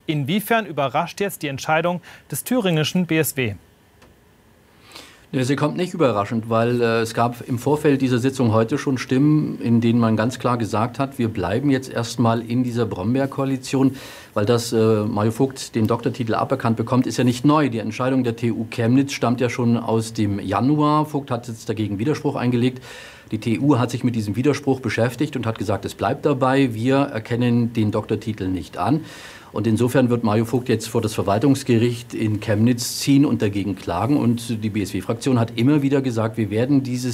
Inwiefern überrascht jetzt die Entscheidung des thüringischen BSW? Ja, sie kommt nicht überraschend, weil es gab im Vorfeld dieser Sitzung heute schon Stimmen, in denen man ganz klar gesagt hat, wir bleiben jetzt erstmal in dieser Bromberg-Koalition, weil dass Mario Vogt den Doktortitel aberkannt bekommt, ist ja nicht neu. Die Entscheidung der TU Chemnitz stammt ja schon aus dem Januar. Vogt hat jetzt dagegen Widerspruch eingelegt. Die TU hat sich mit diesem Widerspruch beschäftigt und hat gesagt, es bleibt dabei, wir erkennen den Doktortitel nicht an. Und insofern wird Mario Vogt jetzt vor das Verwaltungsgericht in Chemnitz ziehen und dagegen klagen. Und die BSW-Fraktion hat immer wieder gesagt, wir werden diesen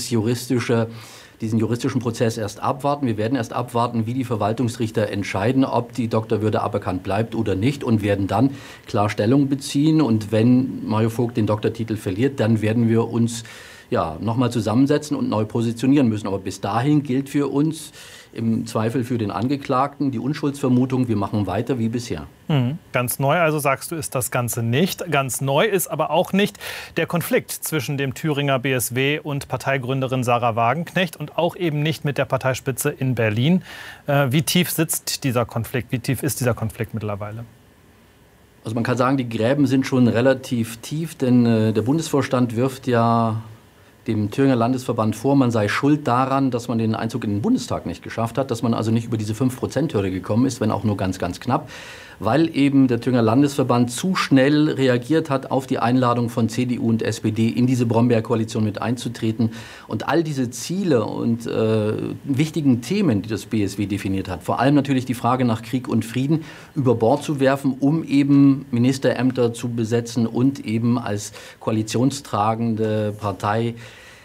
juristischen Prozess erst abwarten. Wir werden erst abwarten, wie die Verwaltungsrichter entscheiden, ob die Doktorwürde aberkannt bleibt oder nicht, und werden dann klar Stellung beziehen. Und wenn Mario Vogt den Doktortitel verliert, dann werden wir uns nochmal zusammensetzen und neu positionieren müssen. Aber bis dahin gilt für uns, im Zweifel für den Angeklagten, die Unschuldsvermutung, wir machen weiter wie bisher. Ganz neu, also sagst du, ist das Ganze nicht. Ganz neu ist aber auch nicht der Konflikt zwischen dem Thüringer BSW und Parteigründerin Sahra Wagenknecht und auch eben nicht mit der Parteispitze in Berlin. Wie tief sitzt dieser Konflikt? Wie tief ist dieser Konflikt mittlerweile? Also man kann sagen, die Gräben sind schon relativ tief, denn der Bundesvorstand wirft ja dem Thüringer Landesverband vor, man sei schuld daran, dass man den Einzug in den Bundestag nicht geschafft hat, dass man also nicht über diese 5%-Hürde gekommen ist, wenn auch nur ganz, ganz knapp, weil eben der Thüringer Landesverband zu schnell reagiert hat auf die Einladung von CDU und SPD, in diese Bromberg-Koalition mit einzutreten. Und all diese Ziele und wichtigen Themen, die das BSW definiert hat, vor allem natürlich die Frage nach Krieg und Frieden, über Bord zu werfen, um eben Ministerämter zu besetzen und eben als koalitionstragende Partei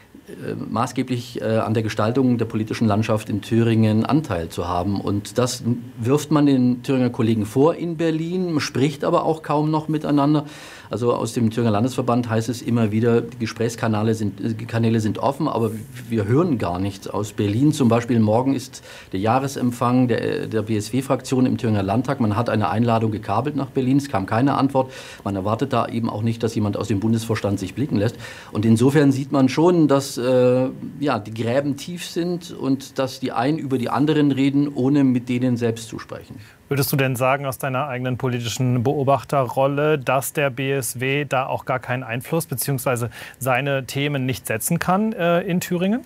maßgeblich an der Gestaltung der politischen Landschaft in Thüringen Anteil zu haben. Und das wirft man den Thüringer Kollegen vor in Berlin, spricht aber auch kaum noch miteinander. Also aus dem Thüringer Landesverband heißt es immer wieder, die Gesprächskanäle sind offen, aber wir hören gar nichts aus Berlin. Zum Beispiel morgen ist der Jahresempfang der BSW-Fraktion im Thüringer Landtag. Man hat eine Einladung gekabelt nach Berlin, es kam keine Antwort. Man erwartet da eben auch nicht, dass jemand aus dem Bundesvorstand sich blicken lässt. Und insofern sieht man schon, dass die Gräben tief sind und dass die einen über die anderen reden, ohne mit denen selbst zu sprechen. Würdest du denn sagen, aus deiner eigenen politischen Beobachterrolle, dass der BSW da auch gar keinen Einfluss bzw. seine Themen nicht setzen kann in Thüringen?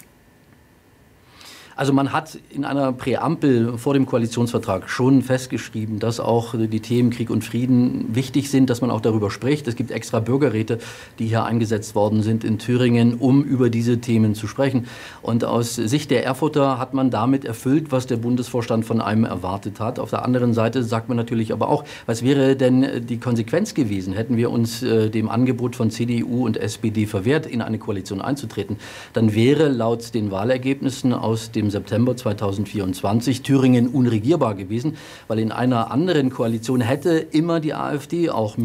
Also man hat in einer Präambel vor dem Koalitionsvertrag schon festgeschrieben, dass auch die Themen Krieg und Frieden wichtig sind, dass man auch darüber spricht. Es gibt extra Bürgerräte, die hier eingesetzt worden sind in Thüringen, um über diese Themen zu sprechen. Und aus Sicht der Erfurter hat man damit erfüllt, was der Bundesvorstand von einem erwartet hat. Auf der anderen Seite sagt man natürlich aber auch, was wäre denn die Konsequenz gewesen, hätten wir uns dem Angebot von CDU und SPD verwehrt, in eine Koalition einzutreten. Dann wäre laut den Wahlergebnissen aus dem September 2024 Thüringen unregierbar gewesen, weil in einer anderen Koalition hätte immer die AfD auch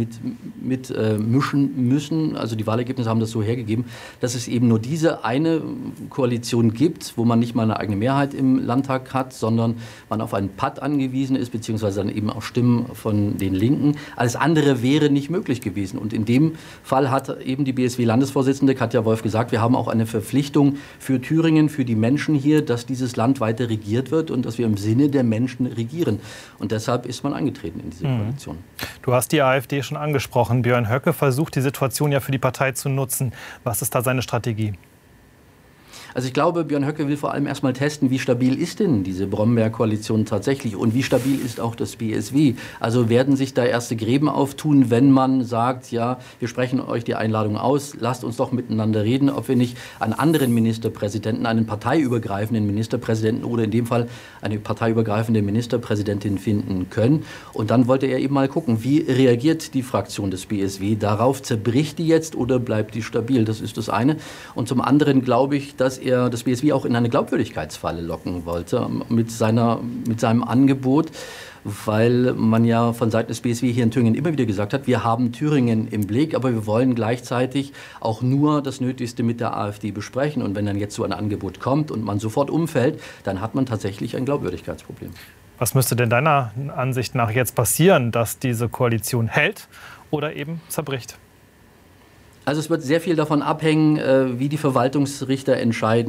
mischen müssen. Also die Wahlergebnisse haben das so hergegeben, dass es eben nur diese eine Koalition gibt, wo man nicht mal eine eigene Mehrheit im Landtag hat, sondern man auf einen Patt angewiesen ist, beziehungsweise dann eben auch Stimmen von den Linken. Alles andere wäre nicht möglich gewesen. Und in dem Fall hat eben die BSW-Landesvorsitzende Katja Wolf gesagt, wir haben auch eine Verpflichtung für Thüringen, für die Menschen hier, dass dieses Land weiter regiert wird und dass wir im Sinne der Menschen regieren. Und deshalb ist man eingetreten in diese Koalition. Du hast die AfD schon angesprochen. Björn Höcke versucht, die Situation ja für die Partei zu nutzen. Was ist da seine Strategie? Also ich glaube, Björn Höcke will vor allem erstmal testen, wie stabil ist denn diese Bromberg-Koalition tatsächlich und wie stabil ist auch das BSW. Also werden sich da erste Gräben auftun, wenn man sagt, ja, wir sprechen euch die Einladung aus, lasst uns doch miteinander reden, ob wir nicht einen anderen Ministerpräsidenten, einen parteiübergreifenden Ministerpräsidenten oder in dem Fall eine parteiübergreifende Ministerpräsidentin finden können. Und dann wollte er eben mal gucken, wie reagiert die Fraktion des BSW darauf? Zerbricht die jetzt oder bleibt die stabil? Das ist das eine. Und zum anderen glaube ich, dass er das BSW auch in eine Glaubwürdigkeitsfalle locken wollte mit seinem Angebot, weil man ja von Seiten des BSW hier in Thüringen immer wieder gesagt hat, wir haben Thüringen im Blick, aber wir wollen gleichzeitig auch nur das Nötigste mit der AfD besprechen. Und wenn dann jetzt so ein Angebot kommt und man sofort umfällt, dann hat man tatsächlich ein Glaubwürdigkeitsproblem. Was müsste denn deiner Ansicht nach jetzt passieren, dass diese Koalition hält oder eben zerbricht? Also es wird sehr viel davon abhängen, wie die Verwaltungsrichter entscheiden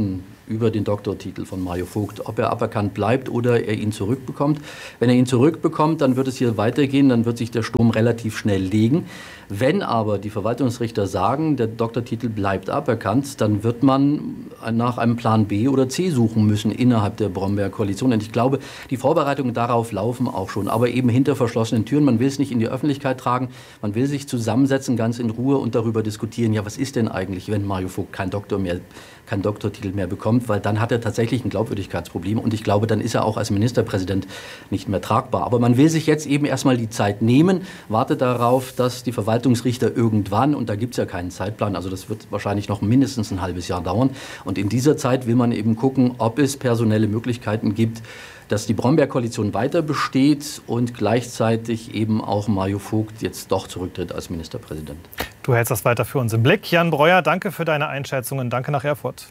über den Doktortitel von Mario Vogt, ob er aberkannt bleibt oder er ihn zurückbekommt. Wenn er ihn zurückbekommt, dann wird es hier weitergehen, dann wird sich der Sturm relativ schnell legen. Wenn aber die Verwaltungsrichter sagen, der Doktortitel bleibt aberkannt, dann wird man nach einem Plan B oder C suchen müssen innerhalb der Bromberg-Koalition. Und ich glaube, die Vorbereitungen darauf laufen auch schon, aber eben hinter verschlossenen Türen. Man will es nicht in die Öffentlichkeit tragen, man will sich zusammensetzen, ganz in Ruhe und darüber diskutieren, ja, was ist denn eigentlich, wenn Mario Vogt keinen Doktortitel mehr bekommt, weil dann hat er tatsächlich ein Glaubwürdigkeitsproblem und ich glaube, dann ist er auch als Ministerpräsident nicht mehr tragbar. Aber man will sich jetzt eben erstmal die Zeit nehmen, wartet darauf, dass die Verwaltungsrichter irgendwann, und da gibt es ja keinen Zeitplan, also das wird wahrscheinlich noch mindestens ein halbes Jahr dauern, und in dieser Zeit will man eben gucken, ob es personelle Möglichkeiten gibt, dass die Bromberg-Koalition weiter besteht und gleichzeitig eben auch Mario Vogt jetzt doch zurücktritt als Ministerpräsident. Du hältst das weiter für uns im Blick. Jan Breuer, danke für deine Einschätzungen. Danke nach Erfurt.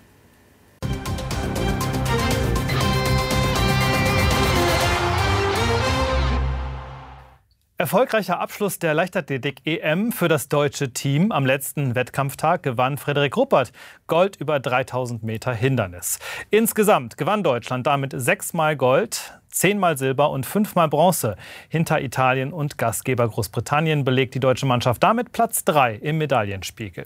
Erfolgreicher Abschluss der Leichtathletik-EM für das deutsche Team. Am letzten Wettkampftag gewann Frederik Ruppert Gold über 3000 Meter Hindernis. Insgesamt gewann Deutschland damit 6-mal Gold, 10-mal Silber und 5-mal Bronze. Hinter Italien und Gastgeber Großbritannien belegt die deutsche Mannschaft damit Platz 3 im Medaillenspiegel.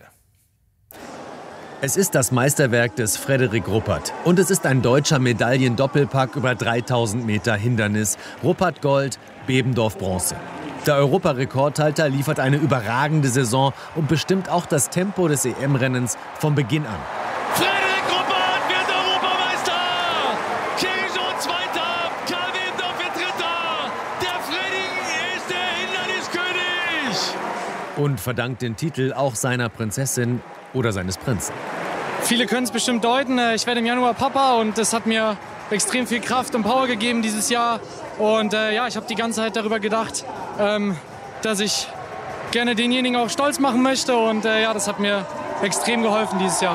Es ist das Meisterwerk des Frederik Ruppert. Und es ist ein deutscher Medaillendoppelpack über 3000 Meter Hindernis. Ruppert Gold, Bebendorf Bronze. Der Europarekordhalter liefert eine überragende Saison und bestimmt auch das Tempo des EM-Rennens von Beginn an. Frederik Ruppert wird Europameister! Thierry Jean Zweiter, Karl Bebendorf wird Dritter! Der Freddy ist der Hinderniskönig! Und verdankt den Titel auch seiner Prinzessin oder seines Prinzen. Viele können es bestimmt deuten. Ich werde im Januar Papa und das hat mir extrem viel Kraft und Power gegeben dieses Jahr. Und ich habe die ganze Zeit darüber gedacht, dass ich gerne denjenigen auch stolz machen möchte. Und das hat mir extrem geholfen dieses Jahr.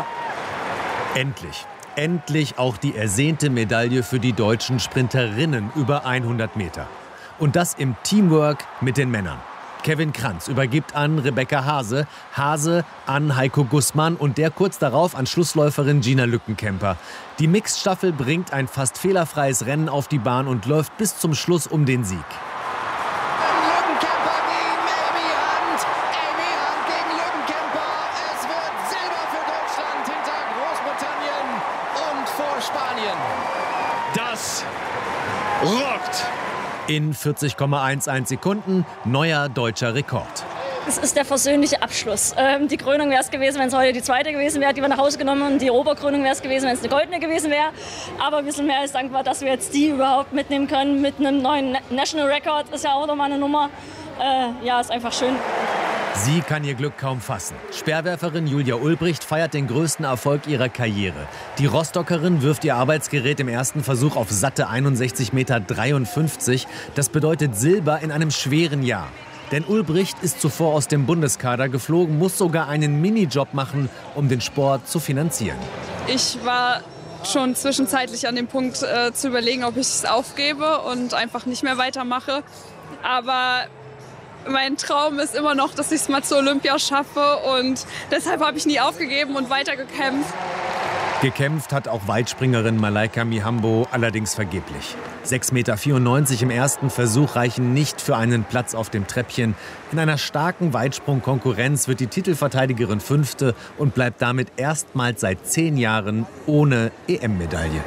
Endlich auch die ersehnte Medaille für die deutschen Sprinterinnen über 100 Meter. Und das im Teamwork mit den Männern. Kevin Kranz übergibt an Rebecca Hase, Hase an Heiko Gussmann und der kurz darauf an Schlussläuferin Gina Lückenkämper. Die Mixed-Staffel bringt ein fast fehlerfreies Rennen auf die Bahn und läuft bis zum Schluss um den Sieg. Lückenkämper gegen Amy Hunt. Amy Hunt gegen Lückenkämper. Es wird Silber für Deutschland hinter Großbritannien und vor Spanien. Das rockt! In 40,11 Sekunden neuer deutscher Rekord. Es ist der versöhnliche Abschluss. Die Krönung wäre es gewesen, wenn es heute die zweite gewesen wäre, die wir nach Hause genommen haben. Die Oberkrönung wäre es gewesen, wenn es eine goldene gewesen wäre. Aber wir sind mehr als dankbar, dass wir jetzt die überhaupt mitnehmen können. Mit einem neuen National Record ist ja auch nochmal eine Nummer. Ist einfach schön. Sie kann ihr Glück kaum fassen. Speerwerferin Julia Ulbricht feiert den größten Erfolg ihrer Karriere. Die Rostockerin wirft ihr Arbeitsgerät im ersten Versuch auf satte 61,53 Meter. Das bedeutet Silber in einem schweren Jahr. Denn Ulbricht ist zuvor aus dem Bundeskader geflogen, muss sogar einen Minijob machen, um den Sport zu finanzieren. Ich war schon zwischenzeitlich an dem Punkt zu überlegen, ob ich es aufgebe und einfach nicht mehr weitermache. Aber mein Traum ist immer noch, dass ich es mal zur Olympia schaffe und deshalb habe ich nie aufgegeben und weitergekämpft. Gekämpft hat auch Weitspringerin Malaika Mihambo, allerdings vergeblich. 6,94 Meter im ersten Versuch reichen nicht für einen Platz auf dem Treppchen. In einer starken Weitsprung-Konkurrenz wird die Titelverteidigerin Fünfte und bleibt damit erstmals seit 10 Jahren ohne EM-Medaille.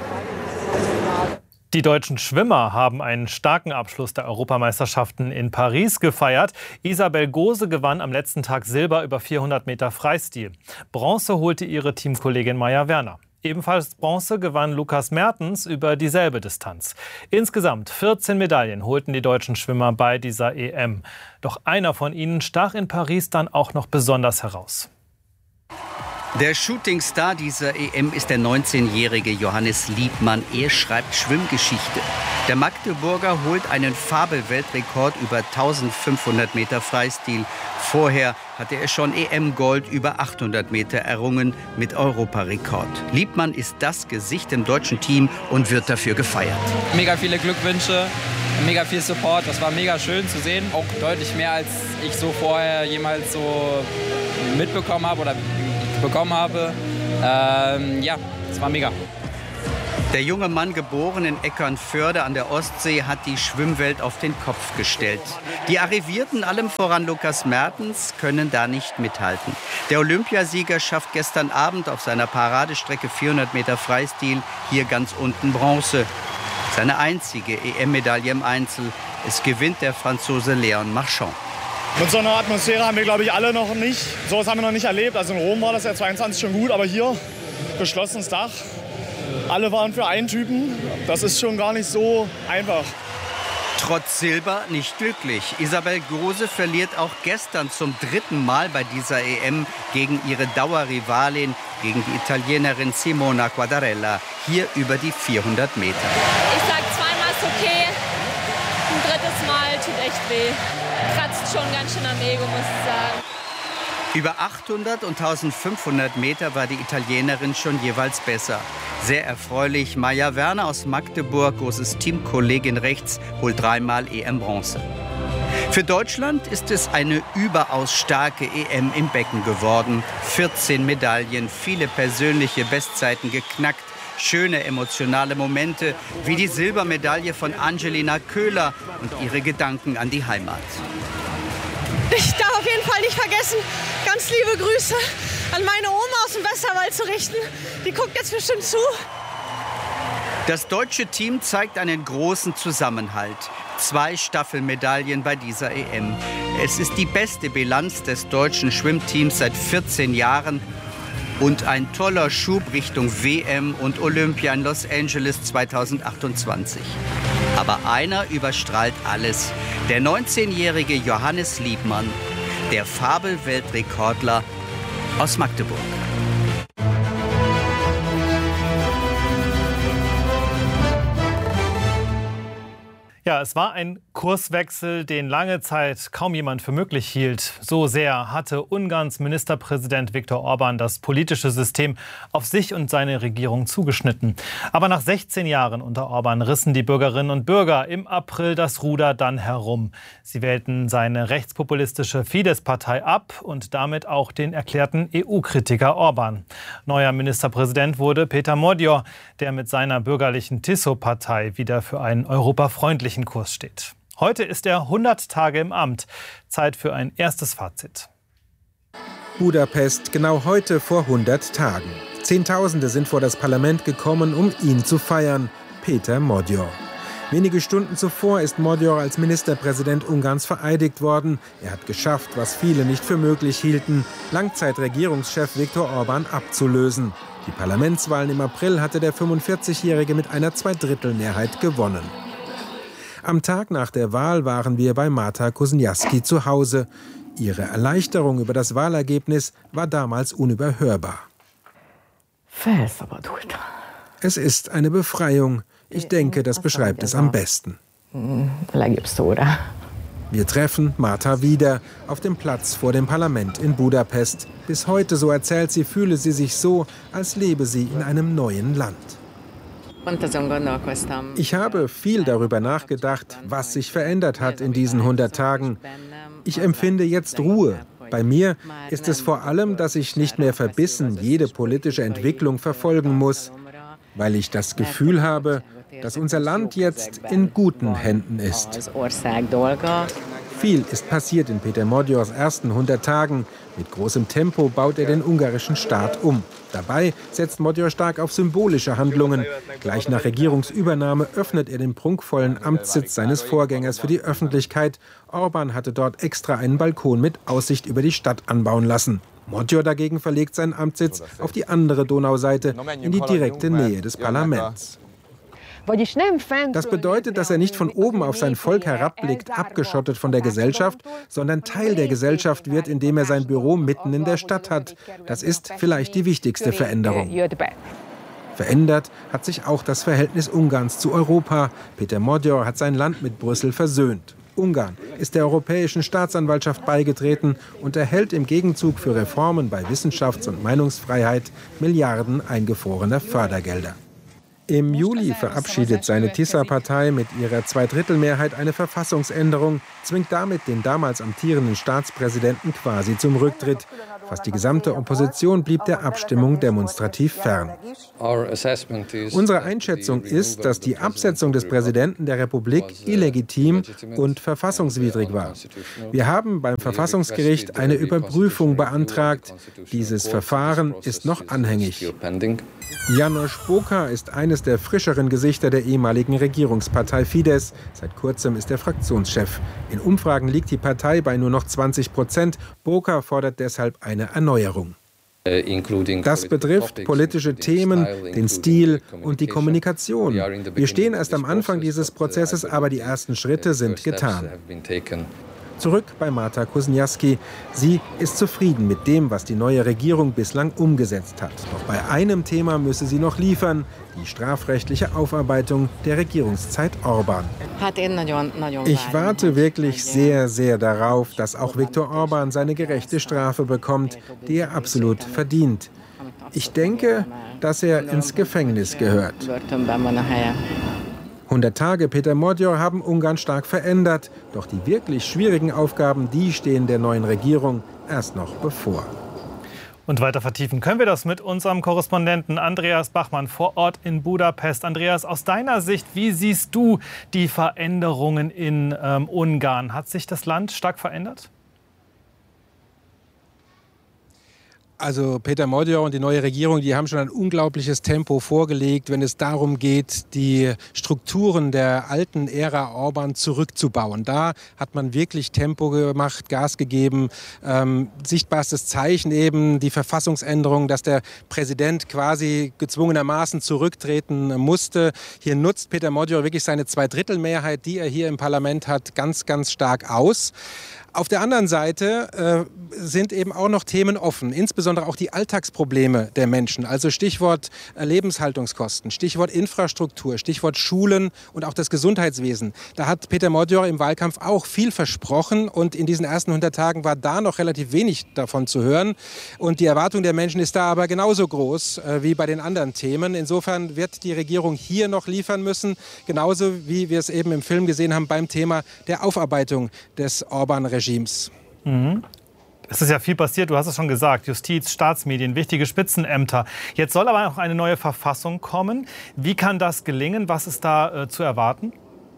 Die deutschen Schwimmer haben einen starken Abschluss der Europameisterschaften in Paris gefeiert. Isabel Gose gewann am letzten Tag Silber über 400 Meter Freistil. Bronze holte ihre Teamkollegin Maja Werner. Ebenfalls Bronze gewann Lukas Mertens über dieselbe Distanz. Insgesamt 14 Medaillen holten die deutschen Schwimmer bei dieser EM. Doch einer von ihnen stach in Paris dann auch noch besonders heraus. Der Shootingstar dieser EM ist der 19-jährige Johannes Liebmann. Er schreibt Schwimmgeschichte. Der Magdeburger holt einen Fabelweltrekord über 1500 Meter Freistil. Vorher hatte er schon EM-Gold über 800 Meter errungen mit Europarekord. Liebmann ist das Gesicht im deutschen Team und wird dafür gefeiert. Mega viele Glückwünsche, mega viel Support. Das war mega schön zu sehen. Auch deutlich mehr, als ich so vorher jemals so mitbekommen habe oder bekommen habe. Es war mega. Der junge Mann, geboren in Eckernförde an der Ostsee, hat die Schwimmwelt auf den Kopf gestellt. Die Arrivierten, allem voran Lukas Mertens, können da nicht mithalten. Der Olympiasieger schafft gestern Abend auf seiner Paradestrecke 400 Meter Freistil hier ganz unten Bronze. Seine einzige EM-Medaille im Einzel. Es gewinnt der Franzose Léon Marchand. Mit so einer Atmosphäre haben wir, glaube ich, alle noch nicht. So was haben wir noch nicht erlebt. Also in Rom war das ja 22 schon gut, aber hier geschlossenes Dach. Alle waren für einen Typen. Das ist schon gar nicht so einfach. Trotz Silber nicht glücklich. Isabel Gose verliert auch gestern zum 3. Mal bei dieser EM gegen ihre Dauerrivalin, gegen die Italienerin Simona Quadarella, hier über die 400 Meter. Ich sag, zweimal ist okay, ein 3. Mal tut echt weh. Kratzt schon ganz schön am Ego, muss ich sagen. Über 800 und 1500 Meter war die Italienerin schon jeweils besser. Sehr erfreulich, Maja Werner aus Magdeburg, Goses Teamkollegin rechts, holt 3-mal EM-Bronze. Für Deutschland ist es eine überaus starke EM im Becken geworden. 14 Medaillen, viele persönliche Bestzeiten geknackt, schöne emotionale Momente, wie die Silbermedaille von Angelina Köhler und ihre Gedanken an die Heimat. Ich darf auf jeden Fall nicht vergessen, ganz liebe Grüße an meine Oma aus dem Westerwald zu richten. Die guckt jetzt bestimmt zu. Das deutsche Team zeigt einen großen Zusammenhalt. 2 Staffelmedaillen bei dieser EM. Es ist die beste Bilanz des deutschen Schwimmteams seit 14 Jahren. Und ein toller Schub Richtung WM und Olympia in Los Angeles 2028. Aber einer überstrahlt alles. Der 19-jährige Johannes Liebmann, der Fabelweltrekordler aus Magdeburg. Ja, es war ein Kurswechsel, den lange Zeit kaum jemand für möglich hielt. So sehr hatte Ungarns Ministerpräsident Viktor Orbán das politische System auf sich und seine Regierung zugeschnitten. Aber nach 16 Jahren unter Orbán rissen die Bürgerinnen und Bürger im April das Ruder dann herum. Sie wählten seine rechtspopulistische Fidesz-Partei ab und damit auch den erklärten EU-Kritiker Orbán. Neuer Ministerpräsident wurde Péter Magyar, der mit seiner bürgerlichen Tiszó-Partei wieder für einen europafreundlichen Kurs steht. Heute ist er 100 Tage im Amt. Zeit für ein erstes Fazit. Budapest, genau heute vor 100 Tagen. Zehntausende sind vor das Parlament gekommen, um ihn zu feiern, Péter Magyar. Wenige Stunden zuvor ist Magyar als Ministerpräsident Ungarns vereidigt worden. Er hat geschafft, was viele nicht für möglich hielten, Langzeitregierungschef Viktor Orbán abzulösen. Die Parlamentswahlen im April hatte der 45-Jährige mit einer Zweidrittelmehrheit gewonnen. Am Tag nach der Wahl waren wir bei Marta Kosniewski zu Hause. Ihre Erleichterung über das Wahlergebnis war damals unüberhörbar. Es ist eine Befreiung. Ich denke, das beschreibt es am besten. Wir treffen Marta wieder auf dem Platz vor dem Parlament in Budapest. Bis heute, so erzählt sie, fühle sie sich so, als lebe sie in einem neuen Land. Ich habe viel darüber nachgedacht, was sich verändert hat in diesen 100 Tagen. Ich empfinde jetzt Ruhe. Bei mir ist es vor allem, dass ich nicht mehr verbissen jede politische Entwicklung verfolgen muss, weil ich das Gefühl habe, dass unser Land jetzt in guten Händen ist. Viel ist passiert in Péter Magyars ersten 100 Tagen. Mit großem Tempo baut er den ungarischen Staat um. Dabei setzt Magyar stark auf symbolische Handlungen. Gleich nach Regierungsübernahme öffnet er den prunkvollen Amtssitz seines Vorgängers für die Öffentlichkeit. Orbán hatte dort extra einen Balkon mit Aussicht über die Stadt anbauen lassen. Magyar dagegen verlegt seinen Amtssitz auf die andere Donauseite, in die direkte Nähe des Parlaments. Das bedeutet, dass er nicht von oben auf sein Volk herabblickt, abgeschottet von der Gesellschaft, sondern Teil der Gesellschaft wird, indem er sein Büro mitten in der Stadt hat. Das ist vielleicht die wichtigste Veränderung. Verändert hat sich auch das Verhältnis Ungarns zu Europa. Péter Magyar hat sein Land mit Brüssel versöhnt. Ungarn ist der Europäischen Staatsanwaltschaft beigetreten und erhält im Gegenzug für Reformen bei Wissenschafts- und Meinungsfreiheit Milliarden eingefrorener Fördergelder. Im Juli verabschiedet seine TISA-Partei mit ihrer Zweidrittelmehrheit eine Verfassungsänderung, zwingt damit den damals amtierenden Staatspräsidenten quasi zum Rücktritt. Fast die gesamte Opposition blieb der Abstimmung demonstrativ fern. Unsere Einschätzung ist, dass die Absetzung des Präsidenten der Republik illegitim und verfassungswidrig war. Wir haben beim Verfassungsgericht eine Überprüfung beantragt. Dieses Verfahren ist noch anhängig. János Boka ist eines der frischeren Gesichter der ehemaligen Regierungspartei Fidesz. Seit kurzem ist er Fraktionschef. In Umfragen liegt die Partei bei nur noch 20%. Boka fordert deshalb eine Erneuerung. Das betrifft politische Themen, den Stil und die Kommunikation. Wir stehen erst am Anfang dieses Prozesses, aber die ersten Schritte sind getan. Zurück bei Marta Kuzniewski. Sie ist zufrieden mit dem, was die neue Regierung bislang umgesetzt hat. Doch bei einem Thema müsse sie noch liefern: die strafrechtliche Aufarbeitung der Regierungszeit Orbán. Ich warte wirklich sehr, sehr darauf, dass auch Viktor Orbán seine gerechte Strafe bekommt, die er absolut verdient. Ich denke, dass er ins Gefängnis gehört. 100 Tage Péter Magyar haben Ungarn stark verändert. Doch die wirklich schwierigen Aufgaben, die stehen der neuen Regierung erst noch bevor. Und weiter vertiefen können wir das mit unserem Korrespondenten Andreas Bachmann vor Ort in Budapest. Andreas, aus deiner Sicht, wie siehst du die Veränderungen in Ungarn? Hat sich das Land stark verändert? Also Péter Magyar und die neue Regierung, die haben schon ein unglaubliches Tempo vorgelegt, wenn es darum geht, die Strukturen der alten Ära Orbán zurückzubauen. Da hat man wirklich Tempo gemacht, Gas gegeben. Sichtbarstes Zeichen eben die Verfassungsänderung, dass der Präsident quasi gezwungenermaßen zurücktreten musste. Hier nutzt Péter Magyar wirklich seine Zweidrittelmehrheit, die er hier im Parlament hat, ganz, ganz stark aus. Auf der anderen Seite sind eben auch noch Themen offen, insbesondere auch die Alltagsprobleme der Menschen. Also Stichwort Lebenshaltungskosten, Stichwort Infrastruktur, Stichwort Schulen und auch das Gesundheitswesen. Da hat Péter Magyar im Wahlkampf auch viel versprochen und in diesen ersten 100 Tagen war da noch relativ wenig davon zu hören. Und die Erwartung der Menschen ist da aber genauso groß wie bei den anderen Themen. Insofern wird die Regierung hier noch liefern müssen, genauso wie wir es eben im Film gesehen haben beim Thema der Aufarbeitung des Orbán-Regimes. Es ist ja viel passiert, du hast es schon gesagt, Justiz, Staatsmedien, wichtige Spitzenämter. Jetzt soll aber auch eine neue Verfassung kommen. Wie kann das gelingen? Was ist da zu erwarten?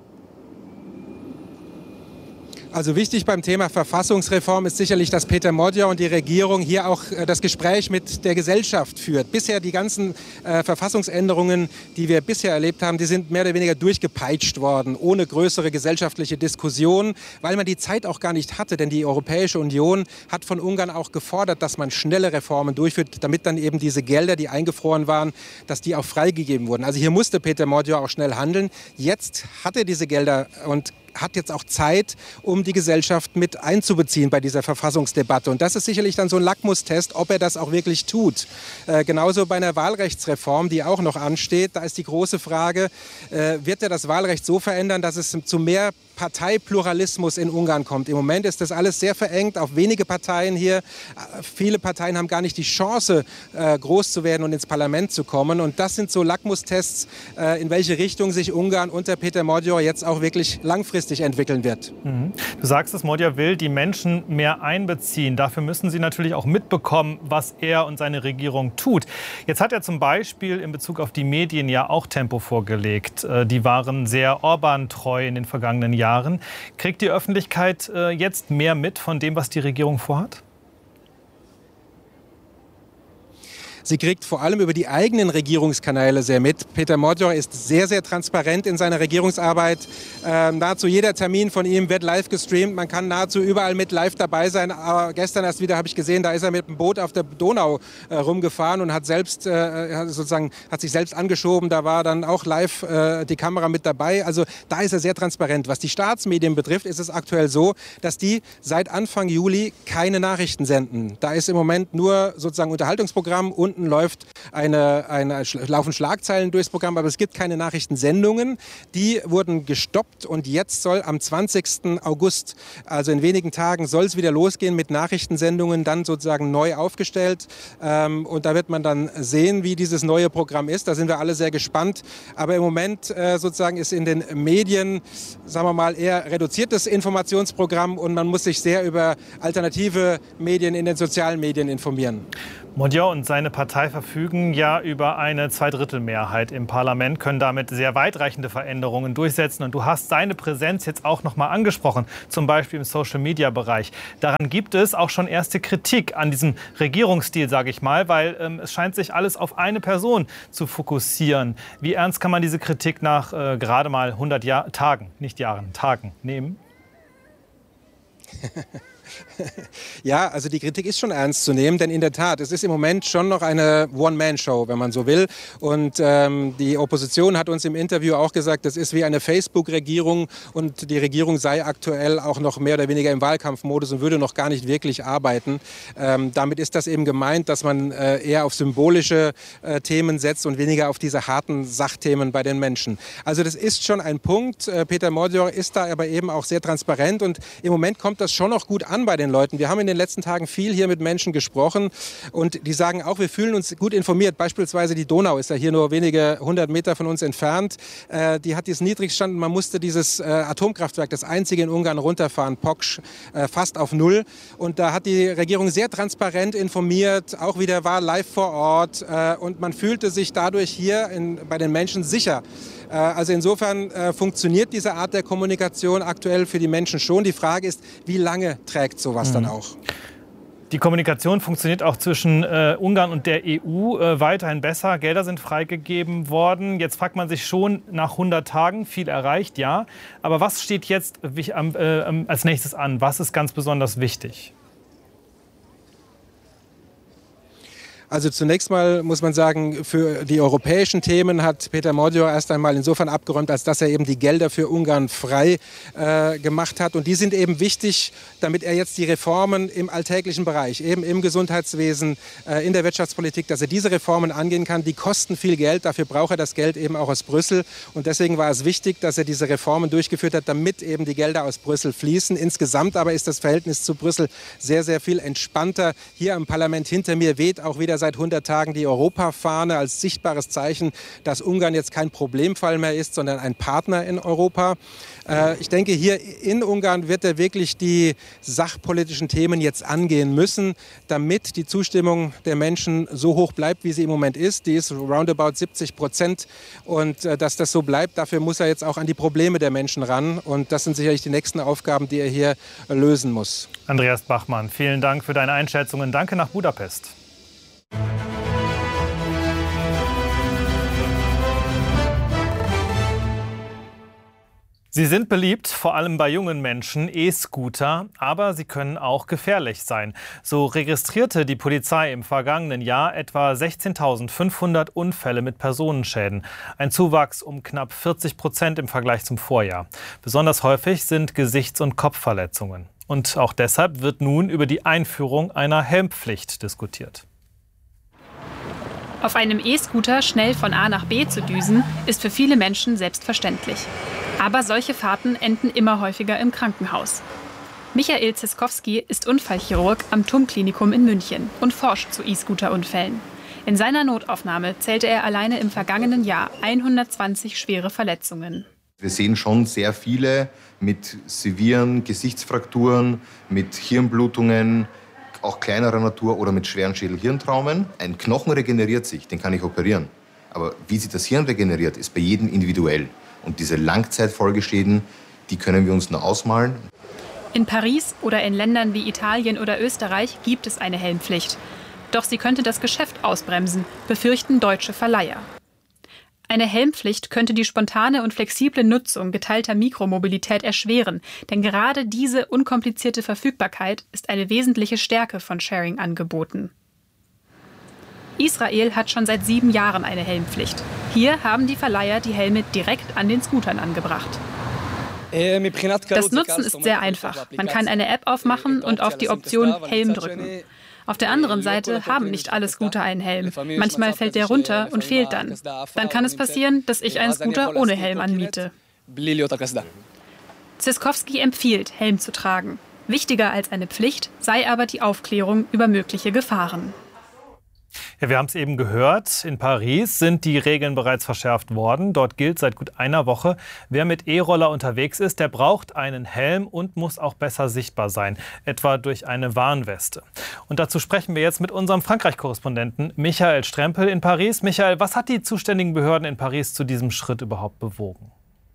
Also wichtig beim Thema Verfassungsreform ist sicherlich, dass Péter Magyar und die Regierung hier auch das Gespräch mit der Gesellschaft führt. Bisher die ganzen Verfassungsänderungen, die wir bisher erlebt haben, die sind mehr oder weniger durchgepeitscht worden, ohne größere gesellschaftliche Diskussion, weil man die Zeit auch gar nicht hatte. Denn die Europäische Union hat von Ungarn auch gefordert, dass man schnelle Reformen durchführt, damit dann eben diese Gelder, die eingefroren waren, dass die auch freigegeben wurden. Also hier musste Péter Magyar auch schnell handeln. Jetzt hat er diese Gelder und hat jetzt auch Zeit, um die Gesellschaft mit einzubeziehen bei dieser Verfassungsdebatte. Und das ist sicherlich dann so ein Lackmustest, ob er das auch wirklich tut. Genauso bei einer Wahlrechtsreform, die auch noch ansteht. Da ist die große Frage, wird er das Wahlrecht so verändern, dass es zu mehr Parteipluralismus in Ungarn kommt? Im Moment ist das alles sehr verengt auf wenige Parteien hier. Viele Parteien haben gar nicht die Chance, groß zu werden und ins Parlament zu kommen. Und das sind so Lackmustests, in welche Richtung sich Ungarn unter Péter Magyar jetzt auch wirklich langfristig entwickeln wird. Du sagst es, Magyar will die Menschen mehr einbeziehen. Dafür müssen sie natürlich auch mitbekommen, was er und seine Regierung tut. Jetzt hat er zum Beispiel in Bezug auf die Medien ja auch Tempo vorgelegt. Die waren sehr Orbán-treu in den vergangenen Jahren. Kriegt die Öffentlichkeit jetzt mehr mit von dem, was die Regierung vorhat? Sie kriegt vor allem über die eigenen Regierungskanäle sehr mit. Péter Magyar ist sehr, sehr transparent in seiner Regierungsarbeit. Nahezu jeder Termin von ihm wird live gestreamt. Man kann nahezu überall mit live dabei sein. Aber gestern erst wieder habe ich gesehen, da ist er mit dem Boot auf der Donau rumgefahren und hat sich selbst angeschoben. Da war dann auch live die Kamera mit dabei. Also da ist er sehr transparent. Was die Staatsmedien betrifft, ist es aktuell so, dass die seit Anfang Juli keine Nachrichten senden. Da ist im Moment nur sozusagen Unterhaltungsprogramm und Stunden laufen Schlagzeilen durchs Programm, aber es gibt keine Nachrichtensendungen. Die wurden gestoppt und jetzt soll am 20. August, also in wenigen Tagen, soll es wieder losgehen mit Nachrichtensendungen, dann sozusagen neu aufgestellt. Und da wird man dann sehen, wie dieses neue Programm ist. Da sind wir alle sehr gespannt. Aber im Moment sozusagen ist in den Medien, sagen wir mal, eher reduziertes Informationsprogramm und man muss sich sehr über alternative Medien in den sozialen Medien informieren. Mondial und seine Partei verfügen ja über eine Zweidrittelmehrheit im Parlament, können damit sehr weitreichende Veränderungen durchsetzen. Und du hast seine Präsenz jetzt auch noch mal angesprochen, zum Beispiel im Social-Media-Bereich. Daran gibt es auch schon erste Kritik an diesem Regierungsstil, sage ich mal, weil es scheint sich alles auf eine Person zu fokussieren. Wie ernst kann man diese Kritik nach gerade mal 100 Tagen, nicht Jahren, Tagen nehmen? Ja, also die Kritik ist schon ernst zu nehmen, denn in der Tat, es ist im Moment schon noch eine One-Man-Show, wenn man so will. Und die Opposition hat uns im Interview auch gesagt, das ist wie eine Facebook-Regierung und die Regierung sei aktuell auch noch mehr oder weniger im Wahlkampfmodus und würde noch gar nicht wirklich arbeiten. Damit ist das eben gemeint, dass man eher auf symbolische Themen setzt und weniger auf diese harten Sachthemen bei den Menschen. Also das ist schon ein Punkt. Peter Mordior ist da aber eben auch sehr transparent und im Moment kommt das schon noch gut an bei den Leuten. Wir haben in den letzten Tagen viel hier mit Menschen gesprochen und die sagen auch, wir fühlen uns gut informiert. Beispielsweise die Donau ist ja hier nur wenige 100 Meter von uns entfernt. Die hat diesen Niedrigstand und man musste dieses Atomkraftwerk, das einzige in Ungarn, runterfahren, Poksch, fast auf Null. Und da hat die Regierung sehr transparent informiert, auch wieder war live vor Ort und man fühlte sich dadurch hier bei den Menschen sicher. Also insofern funktioniert diese Art der Kommunikation aktuell für die Menschen schon. Die Frage ist, wie lange trägt sowas dann auch? Die Kommunikation funktioniert auch zwischen Ungarn und der EU weiterhin besser. Gelder sind freigegeben worden. Jetzt fragt man sich schon nach 100 Tagen, viel erreicht, ja. Aber was steht jetzt als nächstes an? Was ist ganz besonders wichtig? Also zunächst mal muss man sagen, für die europäischen Themen hat Peter Mordior erst einmal insofern abgeräumt, als dass er eben die Gelder für Ungarn frei gemacht hat. Und die sind eben wichtig, damit er jetzt die Reformen im alltäglichen Bereich, eben im Gesundheitswesen, in der Wirtschaftspolitik, dass er diese Reformen angehen kann. Die kosten viel Geld, dafür braucht er das Geld eben auch aus Brüssel. Und deswegen war es wichtig, dass er diese Reformen durchgeführt hat, damit eben die Gelder aus Brüssel fließen. Insgesamt aber ist das Verhältnis zu Brüssel sehr, sehr viel entspannter. Hier im Parlament hinter mir weht auch wieder seit 100 Tagen die Europafahne als sichtbares Zeichen, dass Ungarn jetzt kein Problemfall mehr ist, sondern ein Partner in Europa. Ich denke, hier in Ungarn wird er wirklich die sachpolitischen Themen jetzt angehen müssen, damit die Zustimmung der Menschen so hoch bleibt, wie sie im Moment ist. Die ist roundabout 70%. Und dass das so bleibt, dafür muss er jetzt auch an die Probleme der Menschen ran. Und das sind sicherlich die nächsten Aufgaben, die er hier lösen muss. Andreas Bachmann, vielen Dank für deine Einschätzungen. Danke nach Budapest. Sie sind beliebt, vor allem bei jungen Menschen, E-Scooter, aber sie können auch gefährlich sein. So registrierte die Polizei im vergangenen Jahr etwa 16.500 Unfälle mit Personenschäden. Ein Zuwachs um knapp 40% im Vergleich zum Vorjahr. Besonders häufig sind Gesichts- und Kopfverletzungen. Und auch deshalb wird nun über die Einführung einer Helmpflicht diskutiert. Auf einem E-Scooter schnell von A nach B zu düsen, ist für viele Menschen selbstverständlich. Aber solche Fahrten enden immer häufiger im Krankenhaus. Michael Ziskowski ist Unfallchirurg am TUM-Klinikum in München und forscht zu E-Scooter-Unfällen. In seiner Notaufnahme zählte er alleine im vergangenen Jahr 120 schwere Verletzungen. Wir sehen schon sehr viele mit sevieren Gesichtsfrakturen, mit Hirnblutungen, auch kleinerer Natur oder mit schweren Schädel-Hirntraumen. Ein Knochen regeneriert sich, den kann ich operieren. Aber wie sich das Hirn regeneriert, ist bei jedem individuell. Und diese Langzeitfolgeschäden, die können wir uns nur ausmalen. In Paris oder in Ländern wie Italien oder Österreich gibt es eine Helmpflicht. Doch sie könnte das Geschäft ausbremsen, befürchten deutsche Verleiher. Eine Helmpflicht könnte die spontane und flexible Nutzung geteilter Mikromobilität erschweren, denn gerade diese unkomplizierte Verfügbarkeit ist eine wesentliche Stärke von Sharing-Angeboten. Israel hat schon seit 7 Jahren eine Helmpflicht. Hier haben die Verleiher die Helme direkt an den Scootern angebracht. Das Nutzen ist sehr einfach. Man kann eine App aufmachen und auf die Option Helm drücken. Auf der anderen Seite haben nicht alle Scooter einen Helm. Manchmal fällt der runter und fehlt dann. Dann kann es passieren, dass ich einen Scooter ohne Helm anmiete. Ziskowski empfiehlt, Helm zu tragen. Wichtiger als eine Pflicht sei aber die Aufklärung über mögliche Gefahren. Ja, wir haben es eben gehört, in Paris sind die Regeln bereits verschärft worden. Dort gilt seit gut einer Woche, wer mit E-Roller unterwegs ist, der braucht einen Helm und muss auch besser sichtbar sein, etwa durch eine Warnweste. Und dazu sprechen wir jetzt mit unserem Frankreich-Korrespondenten Michael Strempel in Paris. Michael, was hat die zuständigen Behörden in Paris zu diesem Schritt überhaupt bewogen?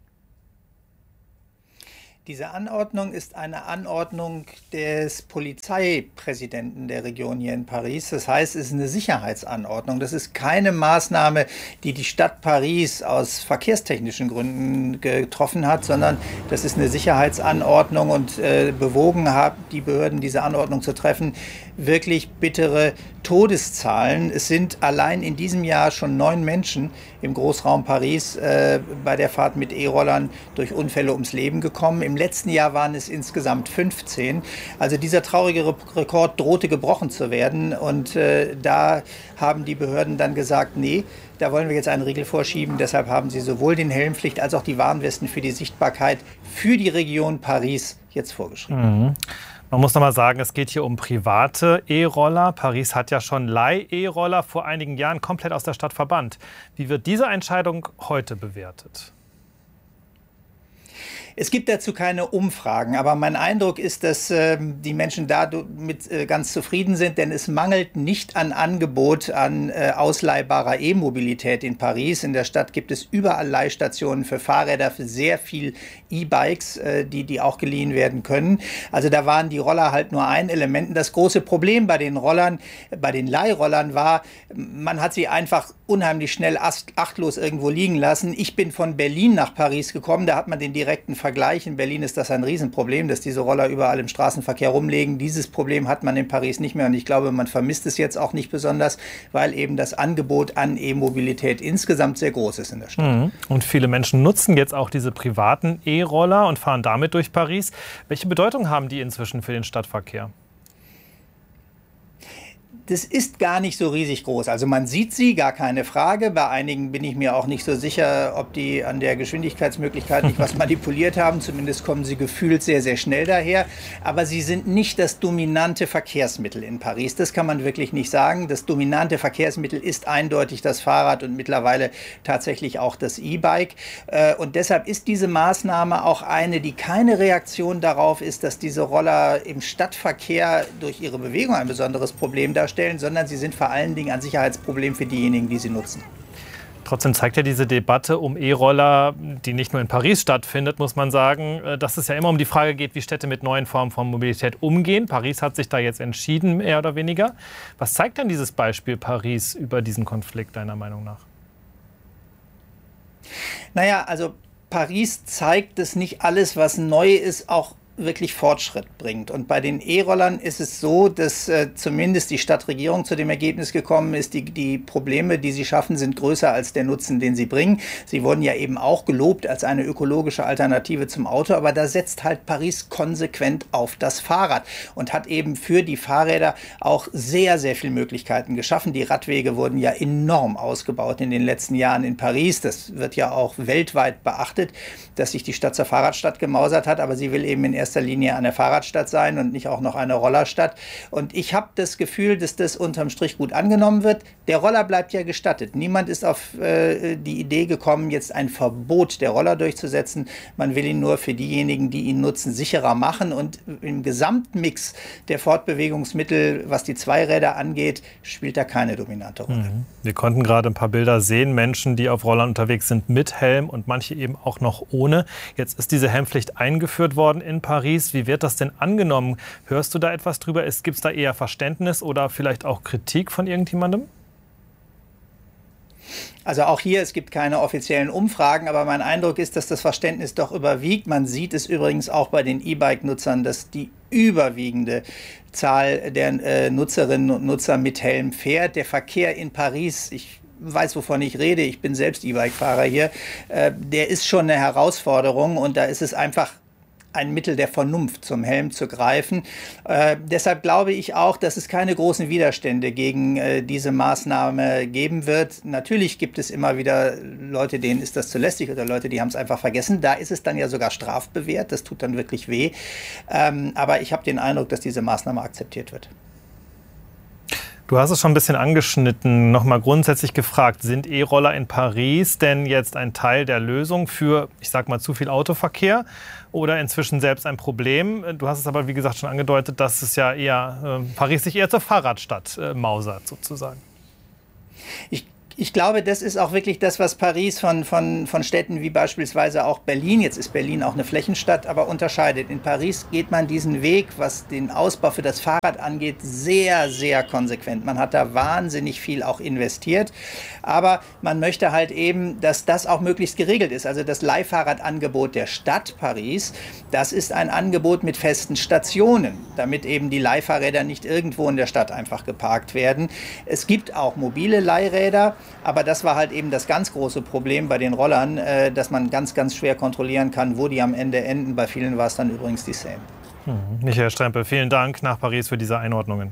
Diese Anordnung ist eine Anordnung des Polizeipräsidenten der Region hier in Paris. Das heißt, es ist eine Sicherheitsanordnung. Das ist keine Maßnahme, die die Stadt Paris aus verkehrstechnischen Gründen getroffen hat, sondern das ist eine Sicherheitsanordnung und bewogen haben die Behörden, diese Anordnung zu treffen, wirklich bittere Todeszahlen. Es sind allein in diesem Jahr schon 9 Menschen im Großraum Paris bei der Fahrt mit E-Rollern durch Unfälle ums Leben gekommen. Im letzten Jahr waren es insgesamt 15. Also dieser traurige Rekord drohte gebrochen zu werden. Und da haben die Behörden dann gesagt, nee, da wollen wir jetzt einen Riegel vorschieben. Deshalb haben sie sowohl den Helmpflicht als auch die Warnwesten für die Sichtbarkeit für die Region Paris jetzt vorgeschrieben. Mhm. Man muss noch mal sagen, es geht hier um private E-Roller. Paris hat ja schon Leih-E-Roller vor einigen Jahren komplett aus der Stadt verbannt. Wie wird diese Entscheidung heute bewertet? Es gibt dazu keine Umfragen, aber mein Eindruck ist, dass die Menschen damit ganz zufrieden sind, denn es mangelt nicht an Angebot an ausleihbarer E-Mobilität in Paris. In der Stadt gibt es überall Leihstationen für Fahrräder, für sehr viel E-Bikes, die auch geliehen werden können. Also da waren die Roller halt nur ein Element. Das große Problem bei den Rollern, bei den Leihrollern war, man hat sie einfach unheimlich schnell achtlos irgendwo liegen lassen. Ich bin von Berlin nach Paris gekommen, da hat man den direkten Vergleich. In Berlin ist das ein Riesenproblem, dass diese Roller überall im Straßenverkehr rumliegen. Dieses Problem hat man in Paris nicht mehr und ich glaube, man vermisst es jetzt auch nicht besonders, weil eben das Angebot an E-Mobilität insgesamt sehr groß ist in der Stadt. Und viele Menschen nutzen jetzt auch diese privaten E-Roller und fahren damit durch Paris. Welche Bedeutung haben die inzwischen für den Stadtverkehr? Das ist gar nicht so riesig groß. Also man sieht sie, gar keine Frage. Bei einigen bin ich mir auch nicht so sicher, ob die an der Geschwindigkeitsmöglichkeit nicht was manipuliert haben. Zumindest kommen sie gefühlt sehr, sehr schnell daher. Aber sie sind nicht das dominante Verkehrsmittel in Paris. Das kann man wirklich nicht sagen. Das dominante Verkehrsmittel ist eindeutig das Fahrrad und mittlerweile tatsächlich auch das E-Bike. Und deshalb ist diese Maßnahme auch eine, die keine Reaktion darauf ist, dass diese Roller im Stadtverkehr durch ihre Bewegung ein besonderes Problem darstellen, sondern sie sind vor allen Dingen ein Sicherheitsproblem für diejenigen, die sie nutzen. Trotzdem zeigt ja diese Debatte um E-Roller, die nicht nur in Paris stattfindet, muss man sagen, dass es ja immer um die Frage geht, wie Städte mit neuen Formen von Mobilität umgehen. Paris hat sich da jetzt entschieden, mehr oder weniger. Was zeigt denn dieses Beispiel Paris über diesen Konflikt, deiner Meinung nach? Naja, also Paris zeigt, dass nicht alles, was neu ist, auch wirklich Fortschritt bringt. Und bei den E-Rollern ist es so, dass zumindest die Stadtregierung zu dem Ergebnis gekommen ist, die Probleme, die sie schaffen, sind größer als der Nutzen, den sie bringen. Sie wurden ja eben auch gelobt als eine ökologische Alternative zum Auto, aber da setzt halt Paris konsequent auf das Fahrrad und hat eben für die Fahrräder auch sehr, sehr viele Möglichkeiten geschaffen. Die Radwege wurden ja enorm ausgebaut in den letzten Jahren in Paris. Das wird ja auch weltweit beachtet, dass sich die Stadt zur Fahrradstadt gemausert hat, aber sie will eben in erster Linie eine Fahrradstadt sein und nicht auch noch eine Rollerstadt. Und ich habe das Gefühl, dass das unterm Strich gut angenommen wird. Der Roller bleibt ja gestattet. Niemand ist auf die Idee gekommen, jetzt ein Verbot der Roller durchzusetzen. Man will ihn nur für diejenigen, die ihn nutzen, sicherer machen. Und im Gesamtmix der Fortbewegungsmittel, was die Zweiräder angeht, spielt da keine dominante Rolle. Wir konnten gerade ein paar Bilder sehen. Menschen, die auf Rollern unterwegs sind mit Helm und manche eben auch noch ohne. Jetzt ist diese Helmpflicht eingeführt worden in Paris. Wie wird das denn angenommen? Hörst du da etwas drüber? Gibt es da eher Verständnis oder vielleicht auch Kritik von irgendjemandem? Also auch hier, es gibt keine offiziellen Umfragen, aber mein Eindruck ist, dass das Verständnis doch überwiegt. Man sieht es übrigens auch bei den E-Bike-Nutzern, dass die überwiegende Zahl der Nutzerinnen und Nutzer mit Helm fährt. Der Verkehr in Paris, ich weiß, wovon ich rede, ich bin selbst E-Bike-Fahrer hier, der ist schon eine Herausforderung und da ist es einfach ein Mittel der Vernunft, zum Helm zu greifen. Deshalb glaube ich auch, dass es keine großen Widerstände gegen diese Maßnahme geben wird. Natürlich gibt es immer wieder Leute, denen ist das zu lästig oder Leute, die haben es einfach vergessen. Da ist es dann ja sogar strafbewehrt. Das tut dann wirklich weh. Aber ich habe den Eindruck, dass diese Maßnahme akzeptiert wird. Du hast es schon ein bisschen angeschnitten. Nochmal grundsätzlich gefragt, sind E-Roller in Paris denn jetzt ein Teil der Lösung für, ich sag mal, zu viel Autoverkehr oder inzwischen selbst ein Problem? Du hast es aber, wie gesagt, schon angedeutet, dass es ja eher Paris sich eher zur Fahrradstadt mausert sozusagen. Ich glaube, das ist auch wirklich das, was Paris von Städten wie beispielsweise auch Berlin, jetzt ist Berlin auch eine Flächenstadt, aber unterscheidet. In Paris geht man diesen Weg, was den Ausbau für das Fahrrad angeht, sehr, sehr konsequent. Man hat da wahnsinnig viel auch investiert, aber man möchte halt eben, dass das auch möglichst geregelt ist. Also das Leihfahrradangebot der Stadt Paris, das ist ein Angebot mit festen Stationen, damit eben die Leihfahrräder nicht irgendwo in der Stadt einfach geparkt werden. Es gibt auch mobile Leihräder, aber das war halt eben das ganz große Problem bei den Rollern, dass man ganz, ganz schwer kontrollieren kann, wo die am Ende enden. Bei vielen war es dann übrigens die Same. Michael Strempel, vielen Dank nach Paris für diese Einordnungen.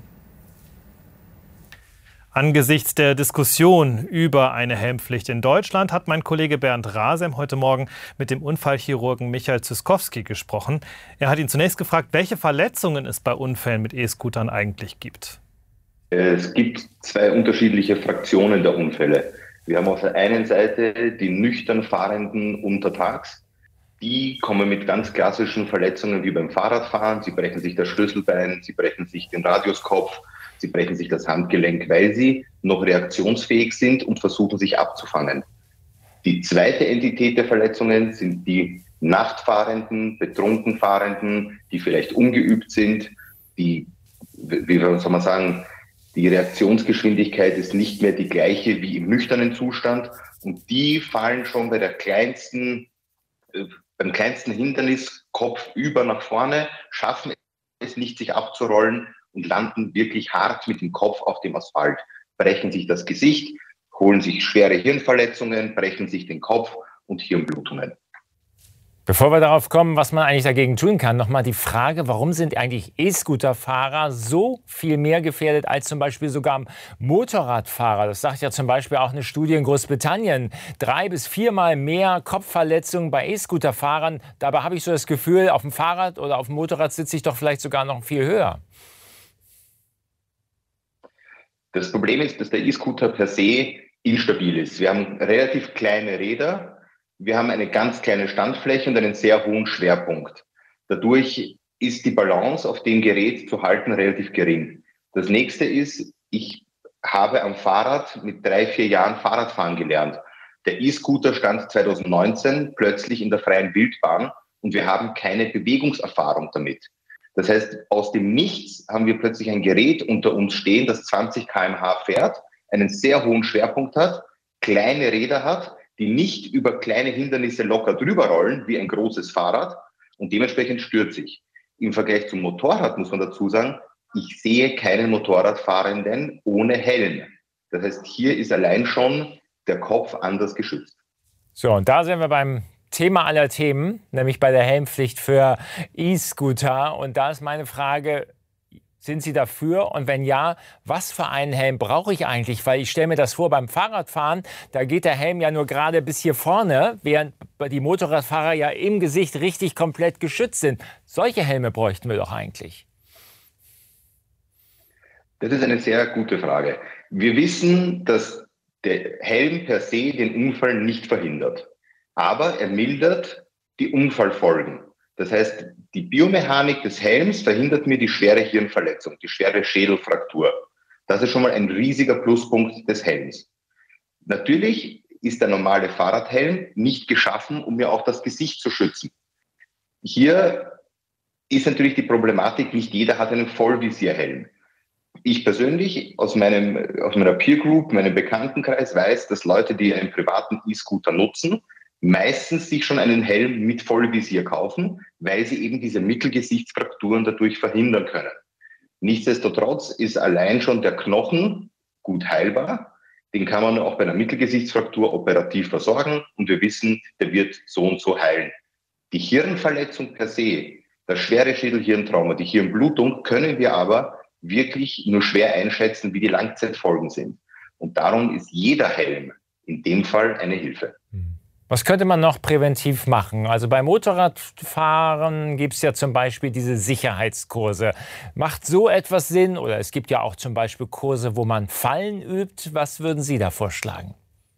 Angesichts der Diskussion über eine Helmpflicht in Deutschland hat mein Kollege Bernd Rasem heute Morgen mit dem Unfallchirurgen Michael Zyskowski gesprochen. Er hat ihn zunächst gefragt, welche Verletzungen es bei Unfällen mit E-Scootern eigentlich gibt. Es gibt zwei unterschiedliche Fraktionen der Unfälle. Wir haben auf der einen Seite die nüchtern Fahrenden untertags. Die kommen mit ganz klassischen Verletzungen wie beim Fahrradfahren. Sie brechen sich das Schlüsselbein, sie brechen sich den Radiuskopf, sie brechen sich das Handgelenk, weil sie noch reaktionsfähig sind und versuchen, sich abzufangen. Die zweite Entität der Verletzungen sind die Nachtfahrenden, betrunken Fahrenden, die vielleicht ungeübt sind, die, wie soll man sagen, die Reaktionsgeschwindigkeit ist nicht mehr die gleiche wie im nüchternen Zustand und die fallen schon bei beim kleinsten Hindernis kopfüber nach vorne, schaffen es nicht, sich abzurollen und landen wirklich hart mit dem Kopf auf dem Asphalt, brechen sich das Gesicht, holen sich schwere Hirnverletzungen, brechen sich den Kopf und Hirnblutungen. Bevor wir darauf kommen, was man eigentlich dagegen tun kann, nochmal die Frage, warum sind eigentlich E-Scooter-Fahrer so viel mehr gefährdet als zum Beispiel sogar Motorradfahrer? Das sagt ja zum Beispiel auch eine Studie in Großbritannien. 3- bis 4-mal mehr Kopfverletzungen bei E-Scooter-Fahrern. Dabei habe ich so das Gefühl, auf dem Fahrrad oder auf dem Motorrad sitze ich doch vielleicht sogar noch viel höher. Das Problem ist, dass der E-Scooter per se instabil ist. Wir haben relativ kleine Räder. Wir haben eine ganz kleine Standfläche und einen sehr hohen Schwerpunkt. Dadurch ist die Balance auf dem Gerät zu halten relativ gering. Das nächste ist, ich habe am Fahrrad mit 3-4 Jahren Fahrradfahren gelernt. Der E-Scooter stand 2019 plötzlich in der freien Wildbahn und wir haben keine Bewegungserfahrung damit. Das heißt, aus dem Nichts haben wir plötzlich ein Gerät unter uns stehen, das 20 km/h fährt, einen sehr hohen Schwerpunkt hat, kleine Räder hat, die nicht über kleine Hindernisse locker drüber rollen, wie ein großes Fahrrad, und dementsprechend stürzt sich. Im Vergleich zum Motorrad muss man dazu sagen, ich sehe keinen Motorradfahrenden ohne Helm. Das heißt, hier ist allein schon der Kopf anders geschützt. So, und da sind wir beim Thema aller Themen, nämlich bei der Helmpflicht für E-Scooter. Und da ist meine Frage, sind Sie dafür? Und wenn ja, was für einen Helm brauche ich eigentlich? Weil ich stelle mir das vor, beim Fahrradfahren, da geht der Helm ja nur gerade bis hier vorne, während die Motorradfahrer ja im Gesicht richtig komplett geschützt sind. Solche Helme bräuchten wir doch eigentlich. Das ist eine sehr gute Frage. Wir wissen, dass der Helm per se den Unfall nicht verhindert, aber er mildert die Unfallfolgen. Das heißt, die Biomechanik des Helms verhindert mir die schwere Hirnverletzung, die schwere Schädelfraktur. Das ist schon mal ein riesiger Pluspunkt des Helms. Natürlich ist der normale Fahrradhelm nicht geschaffen, um mir auch das Gesicht zu schützen. Hier ist natürlich die Problematik, nicht jeder hat einen Vollvisierhelm. Ich persönlich aus meiner Peer Group, meinem Bekanntenkreis weiß, dass Leute, die einen privaten E-Scooter nutzen, meistens sich schon einen Helm mit Vollvisier kaufen, weil sie eben diese Mittelgesichtsfrakturen dadurch verhindern können. Nichtsdestotrotz ist allein schon der Knochen gut heilbar. Den kann man auch bei einer Mittelgesichtsfraktur operativ versorgen und wir wissen, der wird so und so heilen. Die Hirnverletzung per se, das schwere Schädelhirntrauma, die Hirnblutung, können wir aber wirklich nur schwer einschätzen, wie die Langzeitfolgen sind. Und darum ist jeder Helm in dem Fall eine Hilfe. Was könnte man noch präventiv machen? Also beim Motorradfahren gibt es ja zum Beispiel diese Sicherheitskurse. Macht so etwas Sinn? Oder es gibt ja auch zum Beispiel Kurse, wo man Fallen übt. Was würden Sie da vorschlagen?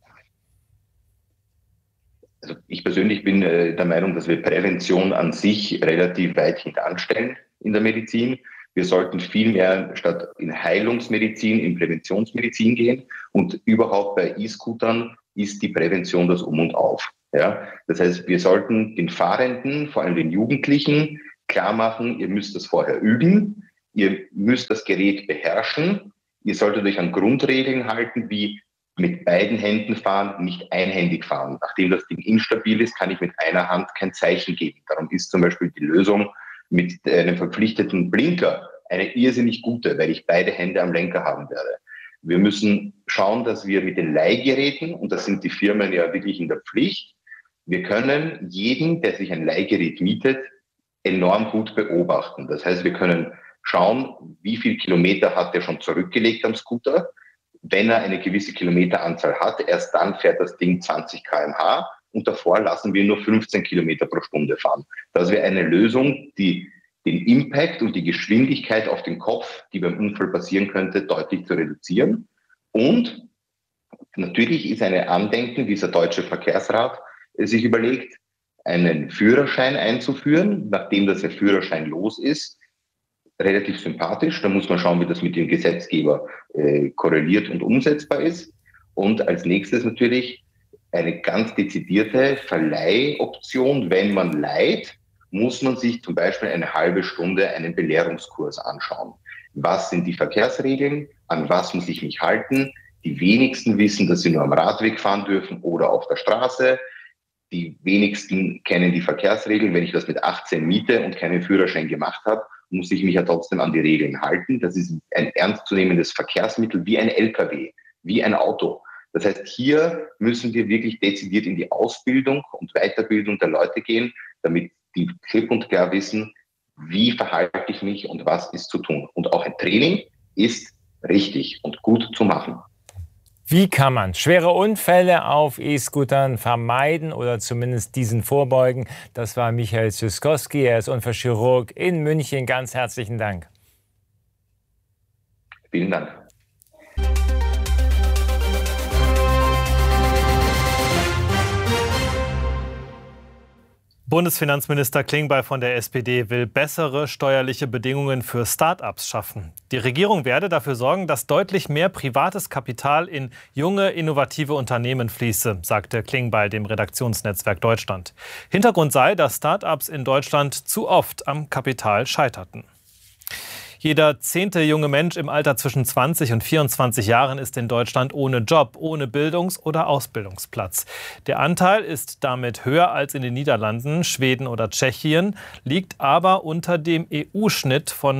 Also ich persönlich bin der Meinung, dass wir Prävention an sich relativ weit hintanstellen in der Medizin. Wir sollten viel mehr statt in Heilungsmedizin, in Präventionsmedizin gehen. Und überhaupt bei E-Scootern ist die Prävention das Um und Auf. Ja? Das heißt, wir sollten den Fahrenden, vor allem den Jugendlichen, klar machen, ihr müsst das vorher üben, ihr müsst das Gerät beherrschen, ihr solltet euch an Grundregeln halten, wie mit beiden Händen fahren, nicht einhändig fahren. Nachdem das Ding instabil ist, kann ich mit einer Hand kein Zeichen geben. Darum ist zum Beispiel die Lösung mit einem verpflichteten Blinker eine irrsinnig gute, weil ich beide Hände am Lenker haben werde. Wir müssen schauen, dass wir mit den Leihgeräten, und das sind die Firmen ja wirklich in der Pflicht, wir können jeden, der sich ein Leihgerät mietet, enorm gut beobachten. Das heißt, wir können schauen, wie viel Kilometer hat er schon zurückgelegt am Scooter. Wenn er eine gewisse Kilometeranzahl hat, erst dann fährt das Ding 20 km/h und davor lassen wir nur 15 Kilometer pro Stunde fahren. Das wäre eine Lösung, die den Impact und die Geschwindigkeit auf den Kopf, die beim Unfall passieren könnte, deutlich zu reduzieren. Und natürlich ist eine Andenken, dieser Deutsche Verkehrsrat sich überlegt, einen Führerschein einzuführen, nachdem das der Führerschein los ist, relativ sympathisch. Da muss man schauen, wie das mit dem Gesetzgeber korreliert und umsetzbar ist. Und als nächstes natürlich eine ganz dezidierte Verleihoption. Wenn man leiht, muss man sich zum Beispiel eine halbe Stunde einen Belehrungskurs anschauen. Was sind die Verkehrsregeln? An was muss ich mich halten? Die wenigsten wissen, dass sie nur am Radweg fahren dürfen oder auf der Straße. Die wenigsten kennen die Verkehrsregeln. Wenn ich das mit 18 miete und keinen Führerschein gemacht habe, muss ich mich ja trotzdem an die Regeln halten. Das ist ein ernstzunehmendes Verkehrsmittel wie ein LKW, wie ein Auto. Das heißt, hier müssen wir wirklich dezidiert in die Ausbildung und Weiterbildung der Leute gehen, damit die klipp und klar wissen, wie verhalte ich mich und was ist zu tun. Und auch ein Training ist richtig und gut zu machen. Wie kann man schwere Unfälle auf E-Scootern vermeiden oder zumindest diesen vorbeugen? Das war Michael Zyskowski, er ist Unfallchirurg in München. Ganz herzlichen Dank. Vielen Dank. Bundesfinanzminister Klingbeil von der SPD will bessere steuerliche Bedingungen für Start-ups schaffen. Die Regierung werde dafür sorgen, dass deutlich mehr privates Kapital in junge, innovative Unternehmen fließe, sagte Klingbeil dem Redaktionsnetzwerk Deutschland. Hintergrund sei, dass Start-ups in Deutschland zu oft am Kapital scheiterten. Jeder 10. junge Mensch im Alter zwischen 20 und 24 Jahren ist in Deutschland ohne Job, ohne Bildungs- oder Ausbildungsplatz. Der Anteil ist damit höher als in den Niederlanden, Schweden oder Tschechien, liegt aber unter dem EU-Schnitt von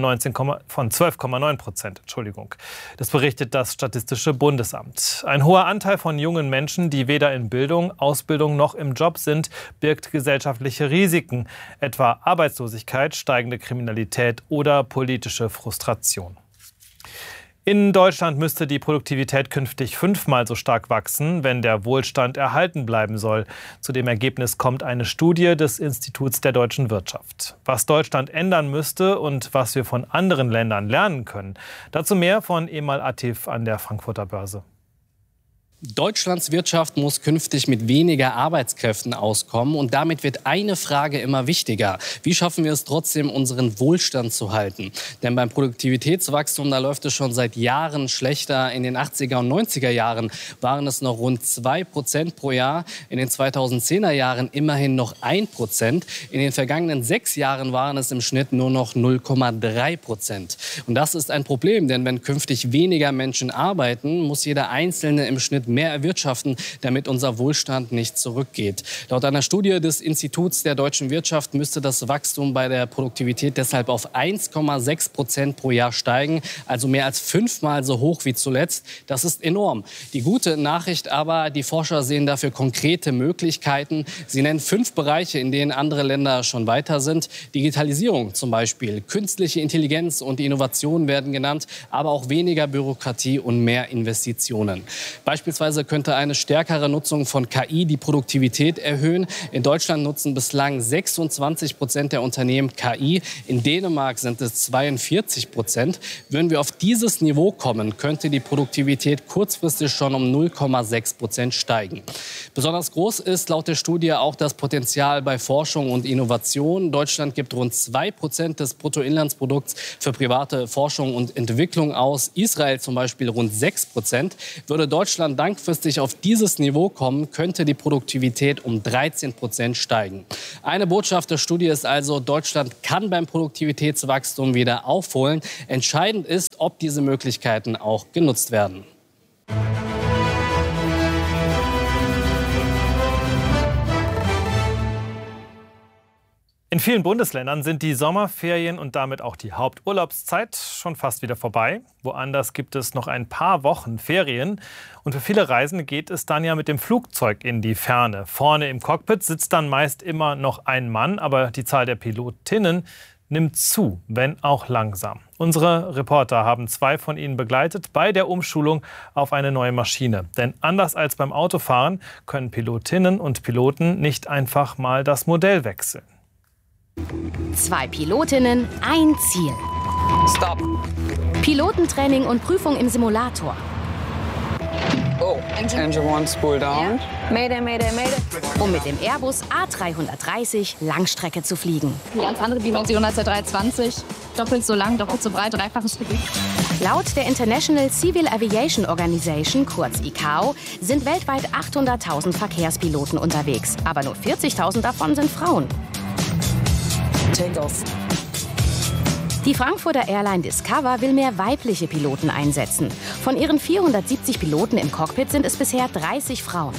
12,9%. Das berichtet das Statistische Bundesamt. Ein hoher Anteil von jungen Menschen, die weder in Bildung, Ausbildung noch im Job sind, birgt gesellschaftliche Risiken, etwa Arbeitslosigkeit, steigende Kriminalität oder politische Frustration. In Deutschland müsste die Produktivität künftig 5-mal so stark wachsen, wenn der Wohlstand erhalten bleiben soll. Zu dem Ergebnis kommt eine Studie des Instituts der deutschen Wirtschaft. Was Deutschland ändern müsste und was wir von anderen Ländern lernen können. Dazu mehr von Emal Atif an der Frankfurter Börse. Deutschlands Wirtschaft muss künftig mit weniger Arbeitskräften auskommen. Und damit wird eine Frage immer wichtiger. Wie schaffen wir es trotzdem, unseren Wohlstand zu halten? Denn beim Produktivitätswachstum, da läuft es schon seit Jahren schlechter. In den 80er und 90er Jahren waren es noch rund 2% pro Jahr. In den 2010er Jahren immerhin noch 1%. In den vergangenen 6 Jahren waren es im Schnitt nur noch 0,3%. Und das ist ein Problem, denn wenn künftig weniger Menschen arbeiten, muss jeder Einzelne im Schnitt deshalb mehr erwirtschaften, damit unser Wohlstand nicht zurückgeht. Laut einer Studie des Instituts der deutschen Wirtschaft müsste das Wachstum bei der Produktivität deshalb auf 1,6% pro Jahr steigen, also mehr als 5-mal so hoch wie zuletzt. Das ist enorm. Die gute Nachricht aber, die Forscher sehen dafür konkrete Möglichkeiten. Sie nennen 5 Bereiche, in denen andere Länder schon weiter sind. Digitalisierung zum Beispiel, künstliche Intelligenz und Innovation werden genannt, aber auch weniger Bürokratie und mehr Investitionen. Beispielsweise könnte eine stärkere Nutzung von KI die Produktivität erhöhen. In Deutschland nutzen bislang 26% der Unternehmen KI. In Dänemark sind es 42%. Würden wir auf dieses Niveau kommen, könnte die Produktivität kurzfristig schon um 0,6% steigen. Besonders groß ist laut der Studie auch das Potenzial bei Forschung und Innovation. Deutschland gibt rund 2% des Bruttoinlandsprodukts für private Forschung und Entwicklung aus. Israel zum Beispiel rund 6%. Würde Deutschland langfristig auf dieses Niveau kommen, könnte die Produktivität um 13% steigen. Eine Botschaft der Studie ist also, Deutschland kann beim Produktivitätswachstum wieder aufholen. Entscheidend ist, ob diese Möglichkeiten auch genutzt werden. In vielen Bundesländern sind die Sommerferien und damit auch die Haupturlaubszeit schon fast wieder vorbei. Woanders gibt es noch ein paar Wochen Ferien. Und für viele Reisende geht es dann ja mit dem Flugzeug in die Ferne. Vorne im Cockpit sitzt dann meist immer noch ein Mann, aber die Zahl der Pilotinnen nimmt zu, wenn auch langsam. Unsere Reporter haben 2 von ihnen begleitet bei der Umschulung auf eine neue Maschine. Denn anders als beim Autofahren können Pilotinnen und Piloten nicht einfach mal das Modell wechseln. 2 Pilotinnen, ein Ziel. Stop. Pilotentraining und Prüfung im Simulator. Oh, Engine 1, spool down. Mayday, Mayday, Mayday. Um mit dem Airbus A330 Langstrecke zu fliegen. Eine ganz andere Dimension als der 320. Doppelt so lang, doppelt so breit, dreifaches Gewicht. Laut der International Civil Aviation Organization, kurz ICAO, sind weltweit 800.000 Verkehrspiloten unterwegs. Aber nur 40.000 davon sind Frauen. Take off. Die Frankfurter Airline Discover will mehr weibliche Piloten einsetzen. Von ihren 470 Piloten im Cockpit sind es bisher 30 Frauen.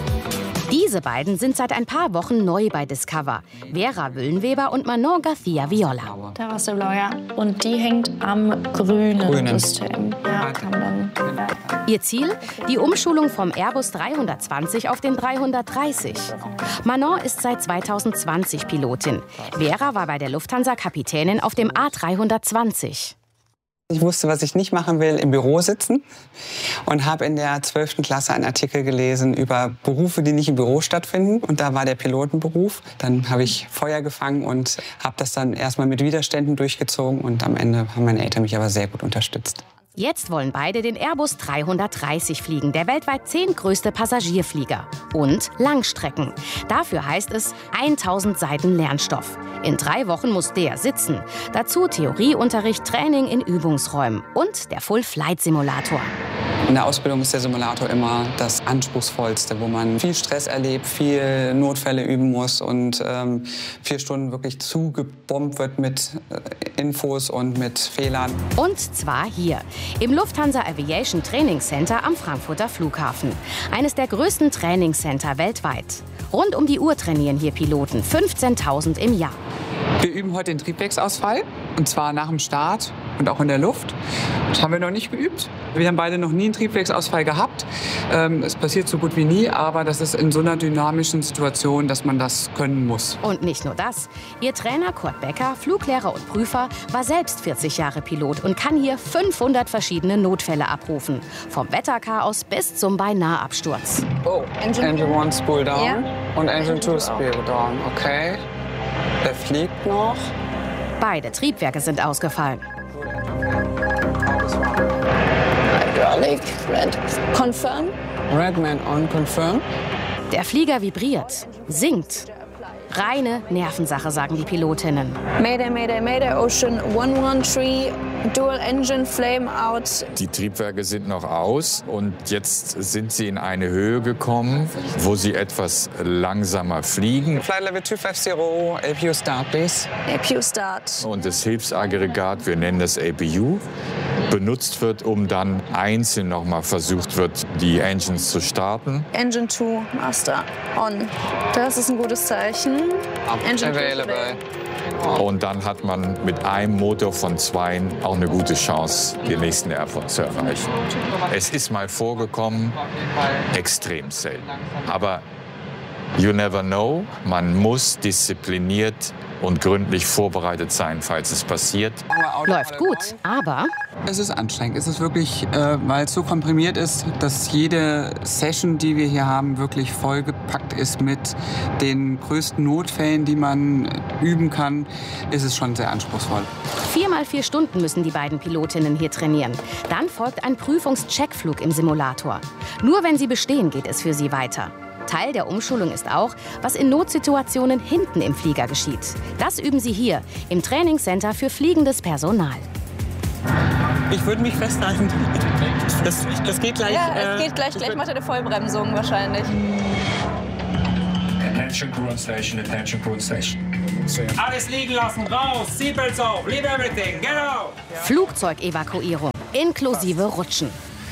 Diese beiden sind seit ein paar Wochen neu bei Discover. Vera Wüllenweber und Manon García Viola. Da war's der Blau, ja. Und die hängt am grünen System. Ja, kann dann. Ihr Ziel? Die Umschulung vom Airbus 320 auf den 330. Manon ist seit 2020 Pilotin. Vera war bei der Lufthansa Kapitänin auf dem A320. Ich wusste, was ich nicht machen will, im Büro sitzen und habe in der 12. Klasse einen Artikel gelesen über Berufe, die nicht im Büro stattfinden. Und da war der Pilotenberuf. Dann habe ich Feuer gefangen und habe das dann erstmal mit Widerständen durchgezogen. Und am Ende haben meine Eltern mich aber sehr gut unterstützt. Jetzt wollen beide den Airbus 330 fliegen, der weltweit 10. größte Passagierflieger. Und Langstrecken. Dafür heißt es 1000 Seiten Lernstoff. In 3 Wochen muss der sitzen. Dazu Theorieunterricht, Training in Übungsräumen und der Full-Flight-Simulator. In der Ausbildung ist der Simulator immer das Anspruchsvollste, wo man viel Stress erlebt, viel Notfälle üben muss und 4 Stunden wirklich zugebombt wird mit Infos und mit Fehlern. Und zwar hier, im Lufthansa Aviation Training Center am Frankfurter Flughafen. Eines der größten Trainingscenter weltweit. Rund um die Uhr trainieren hier Piloten, 15.000 im Jahr. Wir üben heute den Triebwerksausfall, und zwar nach dem Start und auch in der Luft. Das haben wir noch nicht geübt. Wir haben beide noch nie einen Triebwerksausfall gehabt. Es passiert so gut wie nie, aber das ist in so einer dynamischen Situation, dass man das können muss. Und nicht nur das. Ihr Trainer Kurt Becker, Fluglehrer und Prüfer, war selbst 40 Jahre Pilot und kann hier 500 verschiedene Notfälle abrufen. Vom Wetterchaos bis zum Beinahabsturz. Oh, Engine 1 spool down und Engine 2 spool down. Okay. Der fliegt noch. Beide Triebwerke sind ausgefallen. Hydraulic, red. Confirm. Redman on, confirm. Der Flieger vibriert, sinkt. Reine Nervensache, sagen die Pilotinnen. Mayday, Mayday, Mayday, Ocean 113, Dual Engine, Flame out. Die Triebwerke sind noch aus und jetzt sind sie in eine Höhe gekommen, wo sie etwas langsamer fliegen. Flight Level 250, APU Start, please. APU Start. Und das Hilfsaggregat, wir nennen das APU, benutzt wird, um dann einzeln nochmal versucht wird, die Engines zu starten. Engine 2, Master, on. Das ist ein gutes Zeichen. Engine Available. Und dann hat man mit einem Motor von 2 auch eine gute Chance, den nächsten Airport zu erreichen. Es ist mal vorgekommen, extrem selten. Aber you never know, man muss diszipliniert und gründlich vorbereitet sein, falls es passiert. Läuft gut, aber es ist anstrengend. Es ist wirklich, weil es so komprimiert ist, dass jede Session, die wir hier haben, wirklich vollgepackt ist mit den größten Notfällen, die man üben kann, ist es schon sehr anspruchsvoll. 4x4 Stunden müssen die beiden Pilotinnen hier trainieren. Dann folgt ein Prüfungscheckflug im Simulator. Nur wenn sie bestehen, geht es für sie weiter. Teil der Umschulung ist auch, was in Notsituationen hinten im Flieger geschieht. Das üben sie hier im Trainingscenter für fliegendes Personal. Ich würde mich festhalten. Das geht gleich. Ja, es geht gleich. Gleich macht er eine Vollbremsung wahrscheinlich. Attention crew on station, attention crew on station. Alles liegen lassen, raus, Seatbelts auf, leave everything, get out! Flugzeugevakuierung, inklusive Rutschen.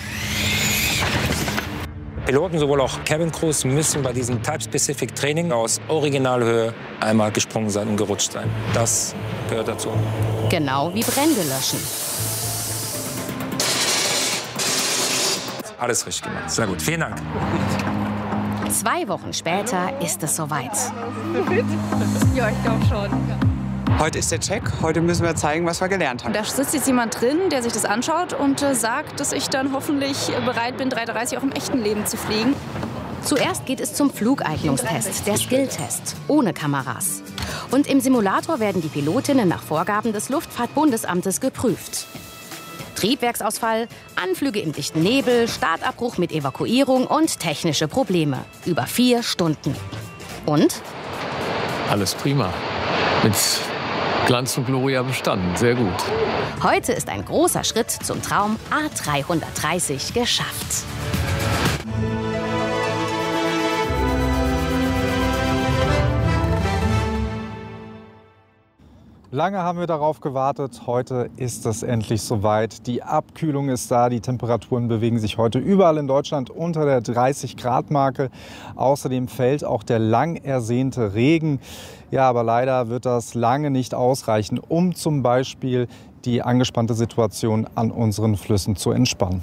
Piloten, sowohl auch Cabin Crews, müssen bei diesem Type-Specific Training aus Originalhöhe einmal gesprungen sein und gerutscht sein. Das gehört dazu. Genau wie Brände löschen. Alles richtig gemacht. Sehr gut. Vielen Dank. 2 Wochen später ist es soweit. Ja, ich glaube schon. Heute ist der Check. Heute müssen wir zeigen, was wir gelernt haben. Da sitzt jetzt jemand drin, der sich das anschaut und sagt, dass ich dann hoffentlich bereit bin, 330 auch im echten Leben zu fliegen. Zuerst geht es zum Flugeignungstest, der Skilltest, ohne Kameras. Und im Simulator werden die Pilotinnen nach Vorgaben des Luftfahrtbundesamtes geprüft. Triebwerksausfall, Anflüge im dichten Nebel, Startabbruch mit Evakuierung und technische Probleme. Über 4 Stunden. Und? Alles prima. Mit Glanz und Gloria bestanden. Sehr gut. Heute ist ein großer Schritt zum Traum A330 geschafft. Lange haben wir darauf gewartet. Heute ist es endlich soweit. Die Abkühlung ist da. Die Temperaturen bewegen sich heute überall in Deutschland unter der 30-Grad-Marke. Außerdem fällt auch der lang ersehnte Regen. Ja, aber leider wird das lange nicht ausreichen, um zum Beispiel die angespannte Situation an unseren Flüssen zu entspannen.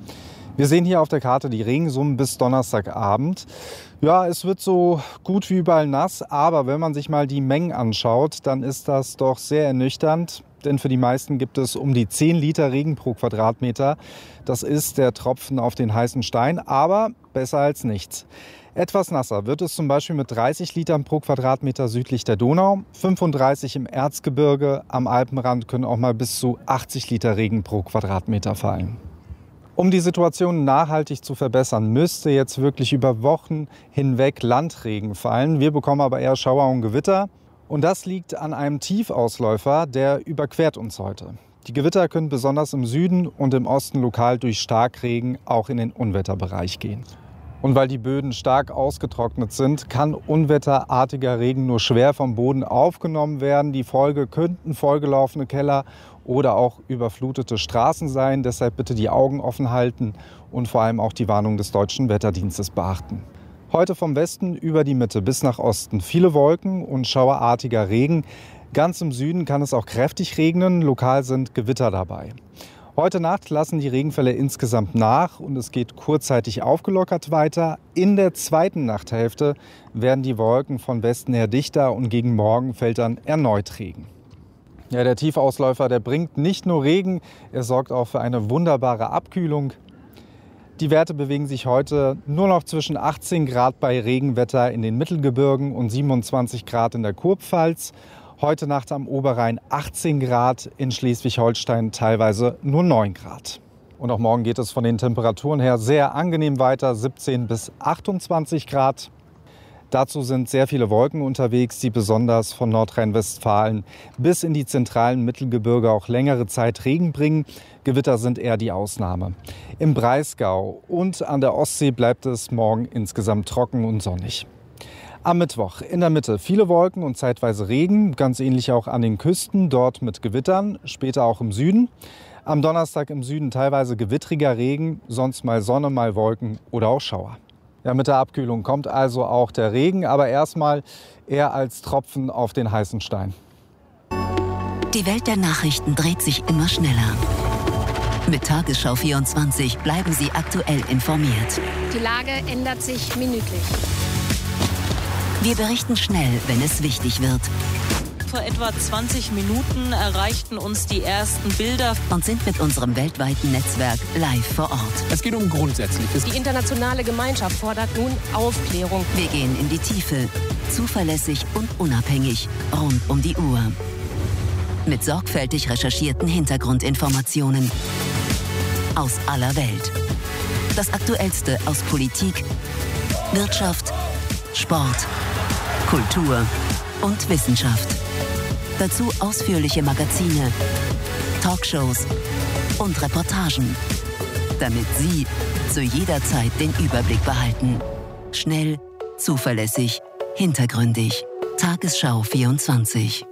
Wir sehen hier auf der Karte die Regensummen bis Donnerstagabend. Ja, es wird so gut wie überall nass, aber wenn man sich mal die Mengen anschaut, dann ist das doch sehr ernüchternd. Denn für die meisten gibt es um die 10 Liter Regen pro Quadratmeter. Das ist der Tropfen auf den heißen Stein, aber besser als nichts. Etwas nasser wird es zum Beispiel mit 30 Litern pro Quadratmeter südlich der Donau, 35 im Erzgebirge, am Alpenrand können auch mal bis zu 80 Liter Regen pro Quadratmeter fallen. Um die Situation nachhaltig zu verbessern, müsste jetzt wirklich über Wochen hinweg Landregen fallen. Wir bekommen aber eher Schauer und Gewitter. Und das liegt an einem Tiefausläufer, der überquert uns heute. Die Gewitter können besonders im Süden und im Osten lokal durch Starkregen auch in den Unwetterbereich gehen. Und weil die Böden stark ausgetrocknet sind, kann unwetterartiger Regen nur schwer vom Boden aufgenommen werden. Die Folge könnten vollgelaufene Keller oder auch überflutete Straßen sein. Deshalb bitte die Augen offen halten und vor allem auch die Warnung des Deutschen Wetterdienstes beachten. Heute vom Westen über die Mitte bis nach Osten viele Wolken und schauerartiger Regen. Ganz im Süden kann es auch kräftig regnen, lokal sind Gewitter dabei. Heute Nacht lassen die Regenfälle insgesamt nach und es geht kurzzeitig aufgelockert weiter. In der zweiten Nachthälfte werden die Wolken von Westen her dichter und gegen Morgen fällt dann erneut Regen. Ja, der Tiefausläufer, der bringt nicht nur Regen, er sorgt auch für eine wunderbare Abkühlung. Die Werte bewegen sich heute nur noch zwischen 18 Grad bei Regenwetter in den Mittelgebirgen und 27 Grad in der Kurpfalz. Heute Nacht am Oberrhein 18 Grad, in Schleswig-Holstein teilweise nur 9 Grad. Und auch morgen geht es von den Temperaturen her sehr angenehm weiter, 17 bis 28 Grad. Dazu sind sehr viele Wolken unterwegs, die besonders von Nordrhein-Westfalen bis in die zentralen Mittelgebirge auch längere Zeit Regen bringen. Gewitter sind eher die Ausnahme. Im Breisgau und an der Ostsee bleibt es morgen insgesamt trocken und sonnig. Am Mittwoch in der Mitte viele Wolken und zeitweise Regen, ganz ähnlich auch an den Küsten, dort mit Gewittern, später auch im Süden. Am Donnerstag im Süden teilweise gewittriger Regen, sonst mal Sonne, mal Wolken oder auch Schauer. Ja, mit der Abkühlung kommt also auch der Regen, aber erstmal eher als Tropfen auf den heißen Stein. Die Welt der Nachrichten dreht sich immer schneller. Mit Tagesschau 24 bleiben Sie aktuell informiert. Die Lage ändert sich minütlich. Wir berichten schnell, wenn es wichtig wird. Vor etwa 20 Minuten erreichten uns die ersten Bilder und sind mit unserem weltweiten Netzwerk live vor Ort. Es geht um Grundsätzliches. Die internationale Gemeinschaft fordert nun Aufklärung. Wir gehen in die Tiefe, zuverlässig und unabhängig, rund um die Uhr. Mit sorgfältig recherchierten Hintergrundinformationen aus aller Welt. Das Aktuellste aus Politik, Wirtschaft, Sport, Kultur und Wissenschaft. Dazu ausführliche Magazine, Talkshows und Reportagen, damit Sie zu jeder Zeit den Überblick behalten. Schnell, zuverlässig, hintergründig. Tagesschau 24.